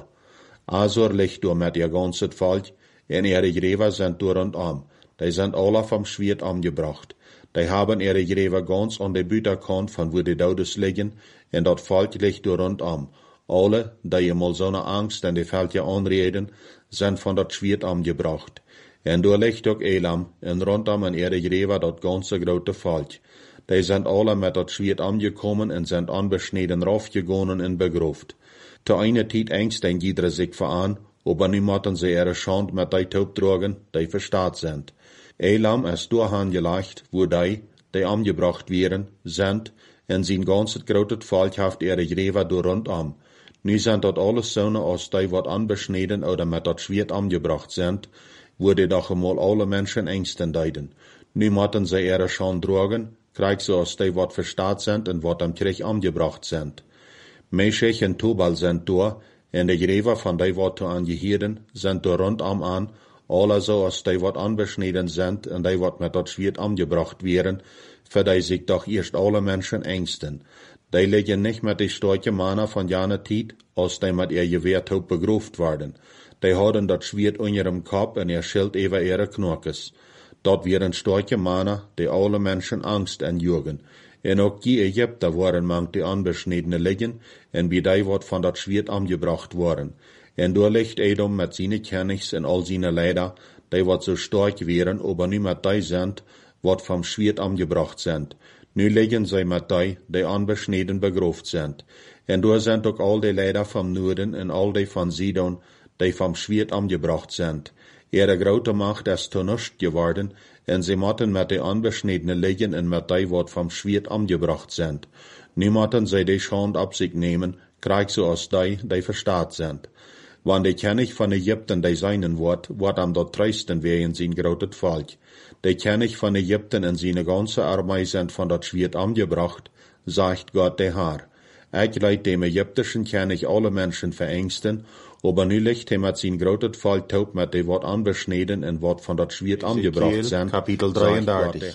Azor ligt door met ihr ganzes Volk, en ihre Gräber sind door und am. Die sind alle vom Schwert angebracht. Die haben ihre Gräber ganz an der Büterkant, von wo die Todes liegen, en dat Volk ligt door und am. Alle, die mal so eine Angst en die Völker anreden, sind von dat Schwert angebracht. En door ligt ook Elam, en rondom an ihre Gräber dat ganze grote Volk. Die sind alle mit dat Schwert angekommen en sind anbeschneden raufgegangen en begroft. Te eine Tijd engst en jeder sich veran, aber nu moeten sie ihre Schand mit die Taub tragen, die verstaat sind. Elam ist doorhan gelegt, wo die, die angebracht werden, sind, en zijn ganzes grote Volk haft ihre Gräber door rondom. Nu sind dat alles Söhne aus die, wat anbeschneden oder mit dat Schwert angebracht sind, wo die doch einmal alle Menschen engsten deiden. Nu moeten sie ihre Schand tragen, krieg so aus die, wat verstaat sind en wat am Krieg angebracht sind. Meshech en Tubal sind door, en de Gräber von die, wat angehören, sind door rondom an, alle so aus die, wat anbeschneden sind, en die, wat mit dat Schwert angebracht werden, für die sich doch erst alle Menschen engsten. Die liegen nicht mit die starke Männer von jane Tijd, als die mit ihr Gewehrtaub begroft werden. Die hadden dat Schwert in ihrem Kopf en ihr Schild über ihre Knockes. Dort wären starke Männer, die alle Menschen Angst entjugen. En ook die Ägypter waren manch die anbeschnedene liegen, en wie die wat von dat Schwert angebracht worden. En door ligt Edom mit seine Kennigs en all seine Leider, die wat so stark wären, aber nu mit die sind, wat vom Schwert angebracht sind. Nu liegen sie mit die, die anbeschneden begroft sind. En door sind ook all die Leider vom Norden en all die von Sidon, die vom Schwert angebracht sind. Ihre grote Macht ist zu nichts geworden, en sie motten mit die anbeschnedene liegen en mit die, wat vom Schwert angebracht sind. Nu motten sie die Schand ab sich nehmen, krieg so aus die, die verstaat sind. Wann die König von Ägypten die seinen wird, wat am dort treisten wehen sein grotet Volk. Die König von Ägypten en seine ganze Armee sind von dat Schwert angebracht, sagt Gott der Herr. Ich leid dem ägyptischen König alle Menschen verängsten, aber nu liegt er mit sein grotet Volk taub mit die wat anbeschneden en wat von dat Schwert angebracht sind. Kapitel dreiunddreißig.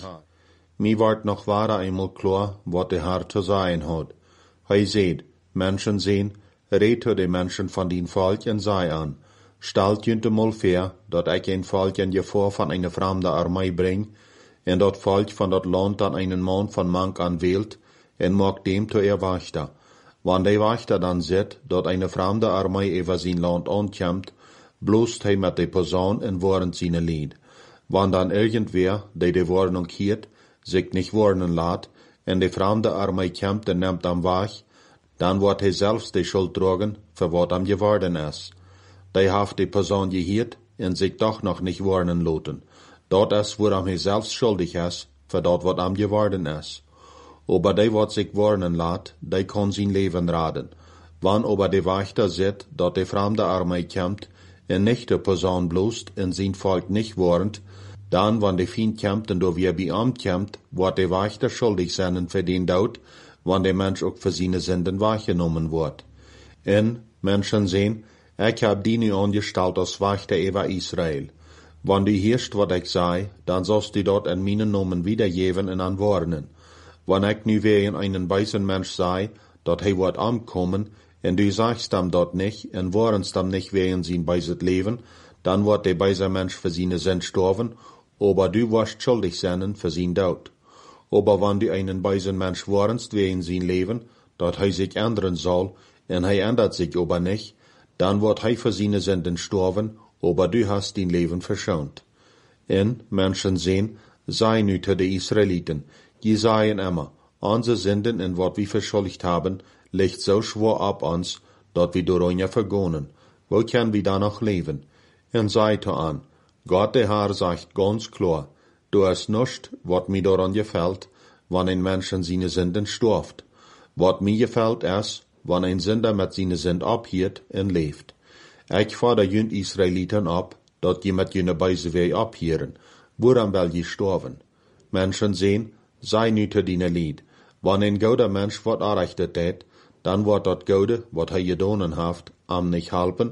Mi ward noch wahrer einmal klar, wat der Herr zu sein hat. Hei seht, Menschen sehen, red die Menschen von den Volk en sei an. Stalt jünte mal fair, dat ich ein Volk in Gefahr von einer fremden Armee bring, en dat Volk von dat Land dann einen Mann von Mank an wählt, en mag dem zu ihr Wächter. Wann der Wächter dann sieht, dat eine fremde Armee über sein Land ankommt, bloßt hij mit der Person en warnt seine Lied. Wann dann irgendwer, der die Warnung hiert, sich nicht warnen lässt, en die fremde Armee kommt en nimmt am Weg, dann wird hij selbst die Schuld tragen, für wat am geworden ist. Die haft die Person gehiert en sich doch noch nicht warnen lassen. Dort ist, woran hij selbst schuldig ist, für dort wat am geworden ist. Aber die, wat sich warnen lässt, die kann sein Leben raden. Wann aber die Wächter sieht, dat die fremde Armee kommt, en nicht die Person bloßt, en sein Volk nicht warnt, dann, wann die Feind kommt und do wie bei ihm kommt, wird die Wächter schuldig sein für den Tod, wann der Mensch auch für seine Sünden wahrgenommen wird. En, Menschen sehen, ich hab die nu angestellt als Wächter über Israel. Wann die hörst, wat ich sei, dann sollst du dort in meinen Namen wiedergeben und anwarnen. Wann ich nu wegen einen weisen Mensch sei, dat hij wird ankommen, en du sagst ihm dort nicht, en warnst ihm nicht wegen sein beiset Leben, dann wird der weise Mensch für seine Sünden sterben, aber du wirst schuldig sein für sein Tod. Aber wann du einen weisen Mensch warnst wegen sein Leben, dat hij sich ändern soll, en hij ändert sich aber nicht, dann wird hij für seine Sünden sterben, aber du hast dein Leben verschont. En, Menschen sehen, sei nu zu den Israeliten, die seien immer, unsere Sünden en wat wir verschuldigt haben, liegt so schwer ab uns, dat wir daran vergonnen. Wo können wir da noch leben? En seid an, Gott der Herr sagt ganz klar, du hast nicht, wat mir daran gefällt, wann ein Mensch an seine Sünden stirbt. Wat mir gefällt ist, wann ein Sünder mit seine Sünden abhiert en lebt. Ich fordere jünd Israeliten ab, dat die mit jüne Beisewei abhieren, woran will je sterben? Menschen sehen, sei nu te diene Lied. Wann ein guter Mensch wat errichtet hat, dann wird dat Gute, wat hij gedonen haft, am nicht helpen,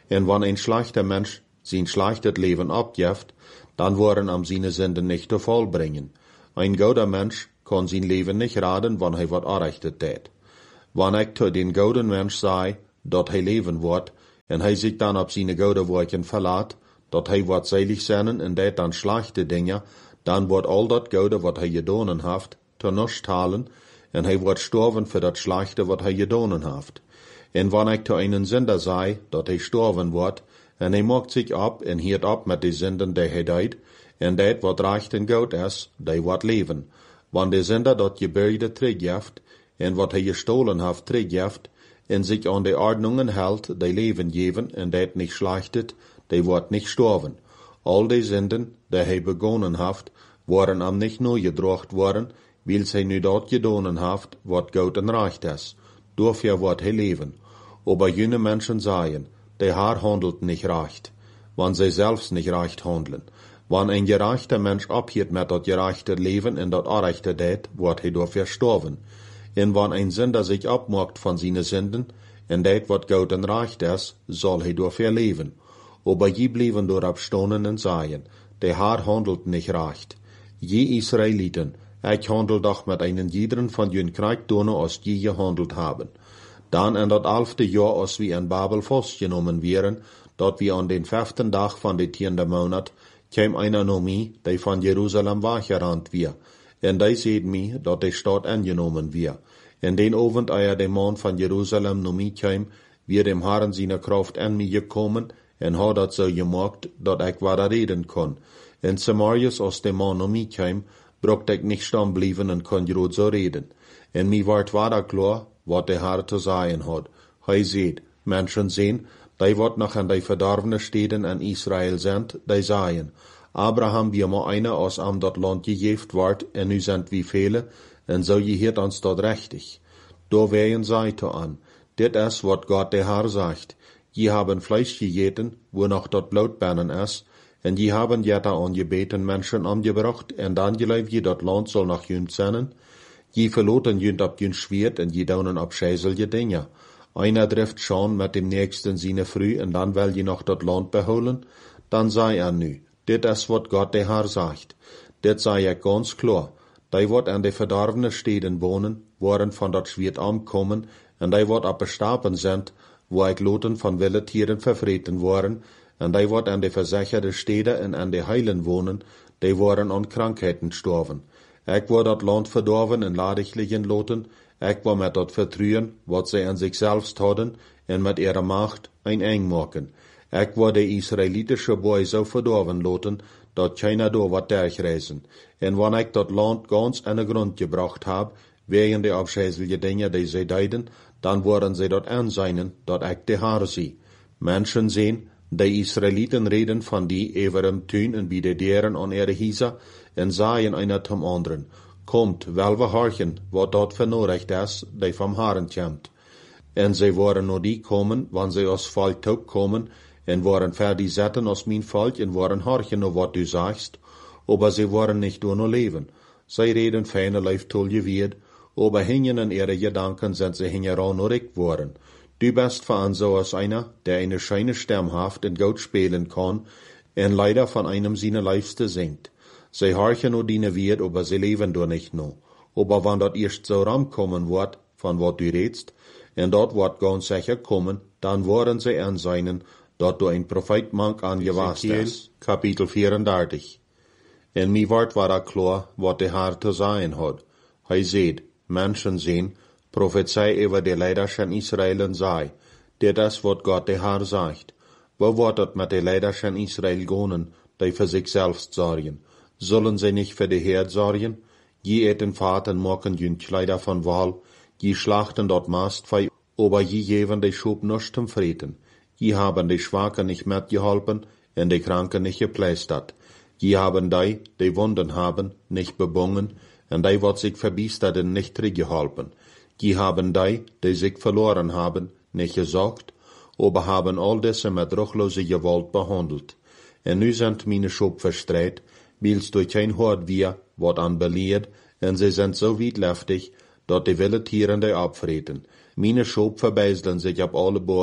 En wann ein schlechter Mensch sein schlechtes Leben abjeft, dann worden am seine Sünden nicht zu vollbringen. Ein guter Mensch kann sein Leben nicht raden, wann er wat Arrechtet tät. Wann ich zu den guten Mensch sei, dat hij leben wird, en hij sich dann auf seine gute Worken verlaat, dat hij wat selig sein en dat dann schlechte Dinge, dann wird all dat Gute, wat hij gedonen haft, zu nichts halen, en hij wird sterven für dat schlechte, wat hij gedonen haft. En wann ich zu einen Sünder sei, dat hij sterven wird, en hij maakt sich ab en hiert ab met die Sünden, die hij deed, en dat wat recht en goed is, die wordt leven. Wann de Sünder dat Gebirge teruggeft, en wat hij gestohlen haft teruggeft, en sich an die Ordnungen hält, die Leben geben, en dat nicht schlechtet, die wordt nicht sterven. All die Sünden, die hij begonnen haft, worden am nicht nur gedrocht worden, weil hij nu dat gedonen haft, wat goed en recht is. Dafür wordt hij leven. Aber jene Menschen sagen, der Herr handelt nicht recht, wann sie selbst nicht recht handeln. Wann ein gerechter Mensch abhielt mit dat gerechte Leben in dat Arrechte det, wird hij dafür sterven. En wann ein Sünder sich abmacht von seinen Sünden, en dat wat gut en recht is, soll hij dafür leben. Aber je blieben dorab stonen en sagen, der Herr handelt nicht recht. Je Israeliten, ich handel doch mit einen jederen von jün Kriegdonen, als je gehandelt haben. Dann in dat elfte Jahr, als wir in Babel festgenommen wären, dat wir an den fünften Tag von de tiende Monat, kam einer noch mi, die von Jerusalem weggerannt wir. En die seht mi, dat die Stadt angenommen wir. In den Abend, eier der Mann von Jerusalem noch mi kam, wir dem Herrn seine Kraft an mi gekommen, en hat dat so gemacht, dat ich weiter reden kon. In Samarias, als der Mann noch mi kam, brocht ich nicht stehen blieben en kon grad so reden. En mi ward weiter klar, wat der Herr zu sagen hat. Hij seht, Menschen sehen, die wat noch an die verdarvene Städten in Israel sind, die sagen, Abraham wir mal einer aus am dat Land gegeft ward, en nu sind wie viele, en so gehiert uns dort rechtig. Da wären Seite an, dit is wat Gott der Herr sagt, je haben Fleisch gegeten, wo noch dort Blutbernen is, en je haben jeta angebeten Menschen angebracht, en dan geleif je dat Land soll nach jünd sennen, je verloten jünd ab jünd Schwert, en je daunen ab scheiselje Dinge. Einer trifft schon mit dem nächsten seine früh, en dann will je noch dat Land beholen, dann sei er nu, dit is wat Gott der Herr sagt, dit sei er ganz klar, die wat an de verdarvene Städten wohnen, worden von dat Schwert ankommen, en die wat ab bestapen sind, wo ich loten von wilde Tieren verfreten worden, en die wat an de versicherte Städte en an de Heilen wohnen, die worden an Krankheiten sterven. Ich war dat Land verdorven en ladiglichen loten, ich war mit dat vertrühen, wat sie an sich selbst hadden, en mit ihrer Macht ein eng machen. Ich war de israelitische Boy so verdorven loten, dat keiner do wat durchreisen. En wann ich dat Land ganz an den Grund gebracht hab, wegen de abscheuliche Dinge, die sie deiden, dann worden sie dort anseinen, dat ich de Herr sie. Menschen sehen, die Israeliten reden von die everem Tün en wie de deren an ihre Hieser, en sagen einer zum anderen, kommt, wel we horchen, wat dat vernorecht is, die vom Herrn kommt. En sie waren nur die kommen, wann sie aus Volk taub kommen, en waren fertig zetten aus mein Volk, en waren horchen nur wat du sagst, aber sie waren nicht nur nur leben. Sie reden feine Leif toll gewierd, aber hingen in ihre Gedanken sind sie hingeran nur ich worden. Du bist von so als einer, der eine scheine Stammhaft in Gold spielen kann, en leider von einem seiner Leifste singt. Sie horchen nur diene wird, aber sie leben doch nicht nur. Aber wann dort erst so rankommen wird, von wat du redst, en dort wird ganz sicher kommen, dann worden sie anseinen, dort du ein Prophet mank angewast ist. Kapitel vierunddreißig. En mi wort war da klar, wat der Herr zu sagen hat. Hij seht, Menschen sehen, Prophezei über die Leiderschen Israelen sei, der das, wat Gott der Herr sagt. Wo wird dat mit den Leiderschen Israel gehen, die für sich selbst sorgen? Sollen sie nicht für die Herd sorgen? Je eten Vaten machen jün Kleider von Wahl, je schlachten dort Mastfei, aber je geben die Schub nicht zum Frieden. Je haben die Schwachen nicht mitgeholfen, und die Kranken nicht geplästert. Je haben die, die Wunden haben, nicht bebungen, und die, wat sich verbiesterten, nicht zurückgeholfen. Je haben die, die sich verloren haben, nicht gesorgt, aber haben all diese mit ruchlose Gewalt behandelt. Und nu sind meine Schub verstreut, weil's durch kein Hort wir, wat an belehrt, und sie sind so witleftig, dat die wilde Tieren die abfreten. Meine Schub verbeiseln sich ab alle Boy,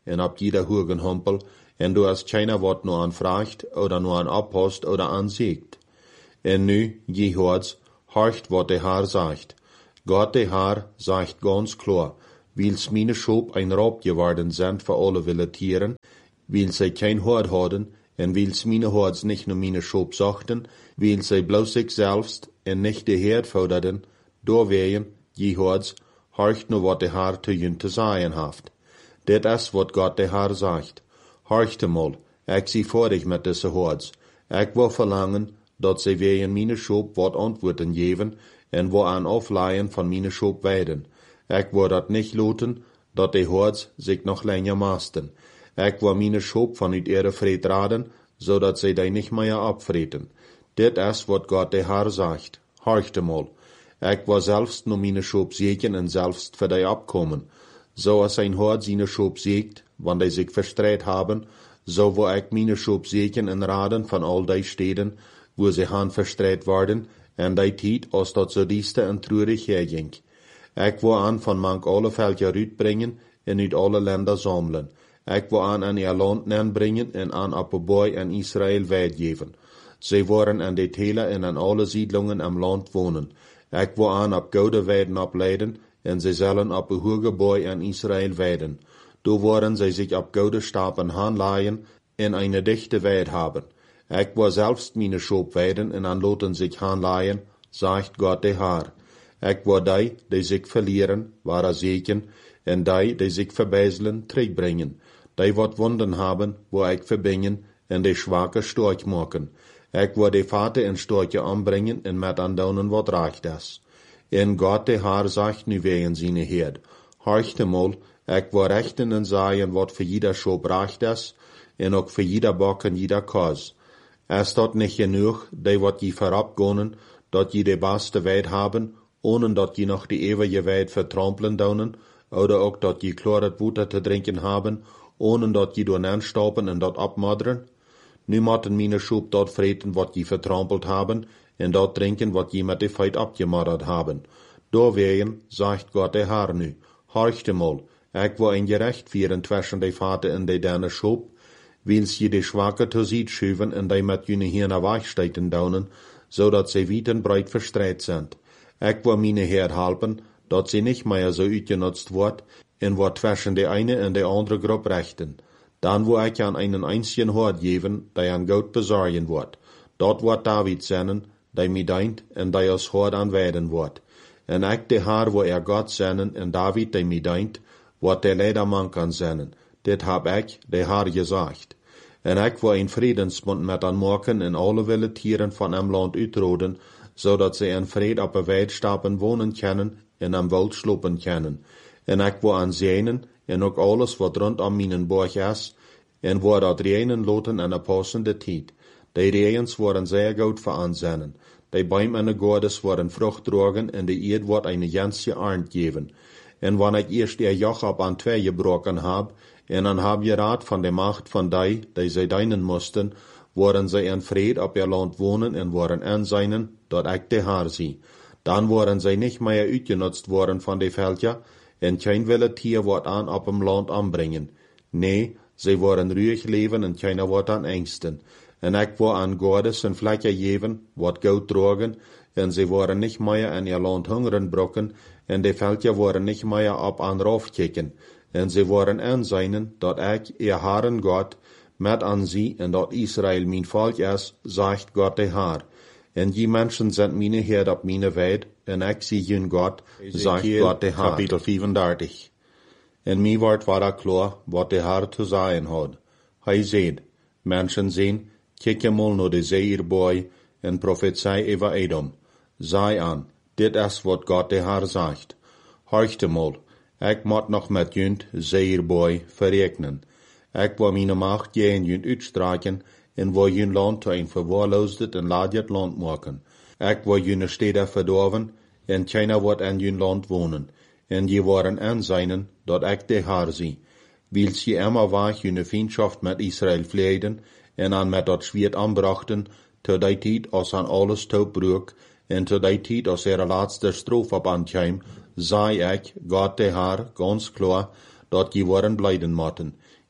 en op jeder hoegen humpel, en du hast keiner wat nur anfragt, oder nur an abpost oder ansiegt. En nu, je hoorts, horcht wat de Haar sagt. Gott de Haar sagt ganz klar, wils meine Schop ein Raub geworden sind für alle wilde Tieren, wils sie kein Hort hadden, en wils meine Horts nicht nur meine Schop sachten, wils sie bloß sich selbst en nicht de Herd forderden, doorwegen, je Horts, horcht nur wat de Haar zu jün te sagen haft. Dit is wat Gott de Haar sagt. Horchte mal, ik zie voor dich met deze Horts. Ik wil verlangen, dat zij wegen meine Schop wat antwoorden geven, en wo aan afleien van meine Schop weiden. Ik wil dat niet loten, dat de Horts zich nog länger maasten. Ik wil meine Schop van uit ihre vreed raden, zodat zij die niet meer abvreten. Dit is wat Gott de Haar sagt. Horchte mal. Ik wil zelfs nur meine Schop zegen en zelfs für die abkommen. So als ein Hort seine Schop siegt, wann die sich verstreit haben, so wo ich meine Schop segen en raden van all die Städten, wo sie han verstreit worden, en die Tiet, als dat so dieste en treurig herging. Ik wil aan van mank alle Völker uitbrengen, en uit alle Länder sammeln. Ik wil aan an ihr Land nenbringen, en aan Appelboy en Israel weitgeven. Sie worden an de Täler en an alle Siedlungen am Land wohnen. Ik wil aan op gouden weiden ableiden, en sie sollen op een hoge boy an Israel weiden. Do worden sie sich op gouden Stapen hanleihen, en eine dichte Weid haben. Ik wil selbst meine Schop weiden en an loten sich hanleihen, sagt Gott de Haar. Ik wil die, die sich verlieren, wahre Segen, en die, die sich verbezelen, terugbrengen. Die wat Wunden haben, wo ik verbingen, en die Schwache storch maken. Ik wil de Vater en Storche anbrengen, en met andaunen wat reicht is. En Gott de Haar sagt nu wegen seine Herd. Horchte mal, ik wil rechten en sagen, wat für jeder Schop reicht is, en ook für jeder Bock en jeder Kos. Es dat nicht genug, die wat je verabgonen, dat je de beste Weid haben, ohne dat je noch die ewige Weid vertrampeln daunen, oder ook dat je kloret Water te drinken haben, ohne dat je door aanstoppen en dat abmodderen. Nu moeten meine Schop dat vreten wat je vertrampelt haben, en dat drinken wat je met de feit abgemoddert haben. Doorwegen, sagt Gott de Haar nu, horchte mal, ik wil een gerecht vieren zwischen de Vater en de derne Schop, wils je de Schwache te ziet schuiven en die met jene Hirne weichsteiten daunen, zodat ze weit en breit verstreit sind. Ik wil meine Herd helpen, dat ze nicht mehr so uitgenutzt wordt, en wordt zwischen de eine en de andere groep rechten. Dan wil ik aan einen einzigen Hort geven, die aan Gott bezorgen wordt. Dat wordt David zenden, die mij dient, en die als Hort aanweiden wordt. En ik de Haar wil er Gott zenden, en David die mij dient, wordt de Leiderman kan zenden. Dit heb ik, de Haar, gezegd. En ik wil een Friedensbund met aan maken en alle wilde Tieren van hem land uitroden, zodat ze in vrede op een Weidstappen wonen kunnen en am Wald slopen kunnen. En ik wil aan zijnen, en ook alles wat rondom mijn borg is, en waar dat reinen loten in een passende tijd. Die regens worden zeer goed veranzennen. Die Bäume en de Gordes worden Frucht drogen, en de Eerd wordt een ganze Arnd geven. En wanneer ik eerst ihr Joch op aan twee gebroken heb, en dan heb je raad van de macht van die, die zij dienen moesten, worden zij in vrede op ihr land wonen en worden aanzijnen, dat ik de Haar zie. Dan worden zij niet meer uitgenutzt worden van de Völker, en geen wilde Tier wordt aan op hem land aanbrengen. Nee, zij worden ruhig leven en keiner wordt aan angsten. En ik wil aan Gordes en vlekken geven, wat goud drogen, en zij worden niet meer in ihr land hungeren brokken, en de Völker worden niet meer op aan rauf kicken. En zij worden aanzijnen, dat ik, ihr Haaren Gott, met aan zie, en dat Israël mijn volk is, zegt Gott de Haar. En die mensen zijn mijn Herd op mijn weid, en ik zie hun God, zegt Gott de Haar. Kapitel vijfendertig. En mij wordt waar klaar, wat de Haar te zeggen had. Hij zei, mensen zien, kijk mal naar de Seirboy, en prophezei over Edom. Zei aan, dit is wat Gott de Haar zegt. Horchte mal, ik moet nog met junt Seirboy verrekenen. Ik wil mijn macht tegen junt uitstraken, en wil jun land te een verwaarloosd en ladjert land maken. Ik wil jun steden verdorven, en keiner wordt in jun land wonen. En je worden aanzijnen, dat ik de Haar zie. Wils je immer waag jun vriendschaft met Israël vleiden, en aan met dat zwiert aanbrachten, te die tijd als aan alles toebroek, en te die tijd als er laatste stroof op aankwam, zei ik, God de Haar, ganz klaar, dat je worden blijden moeten.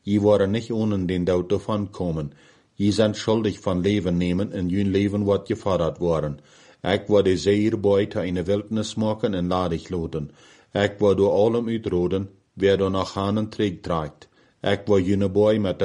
Je waren nicht ohne den Tod davon kommen. Je sind schuldig von Leben nehmen en jün Leben wat gefordert worden. Ik word de zeerbui te eine Wildnis maken en ladig loten. Ik word door allem uitroden, wer door nach Hanen trägt tragt. Ik word jene boy met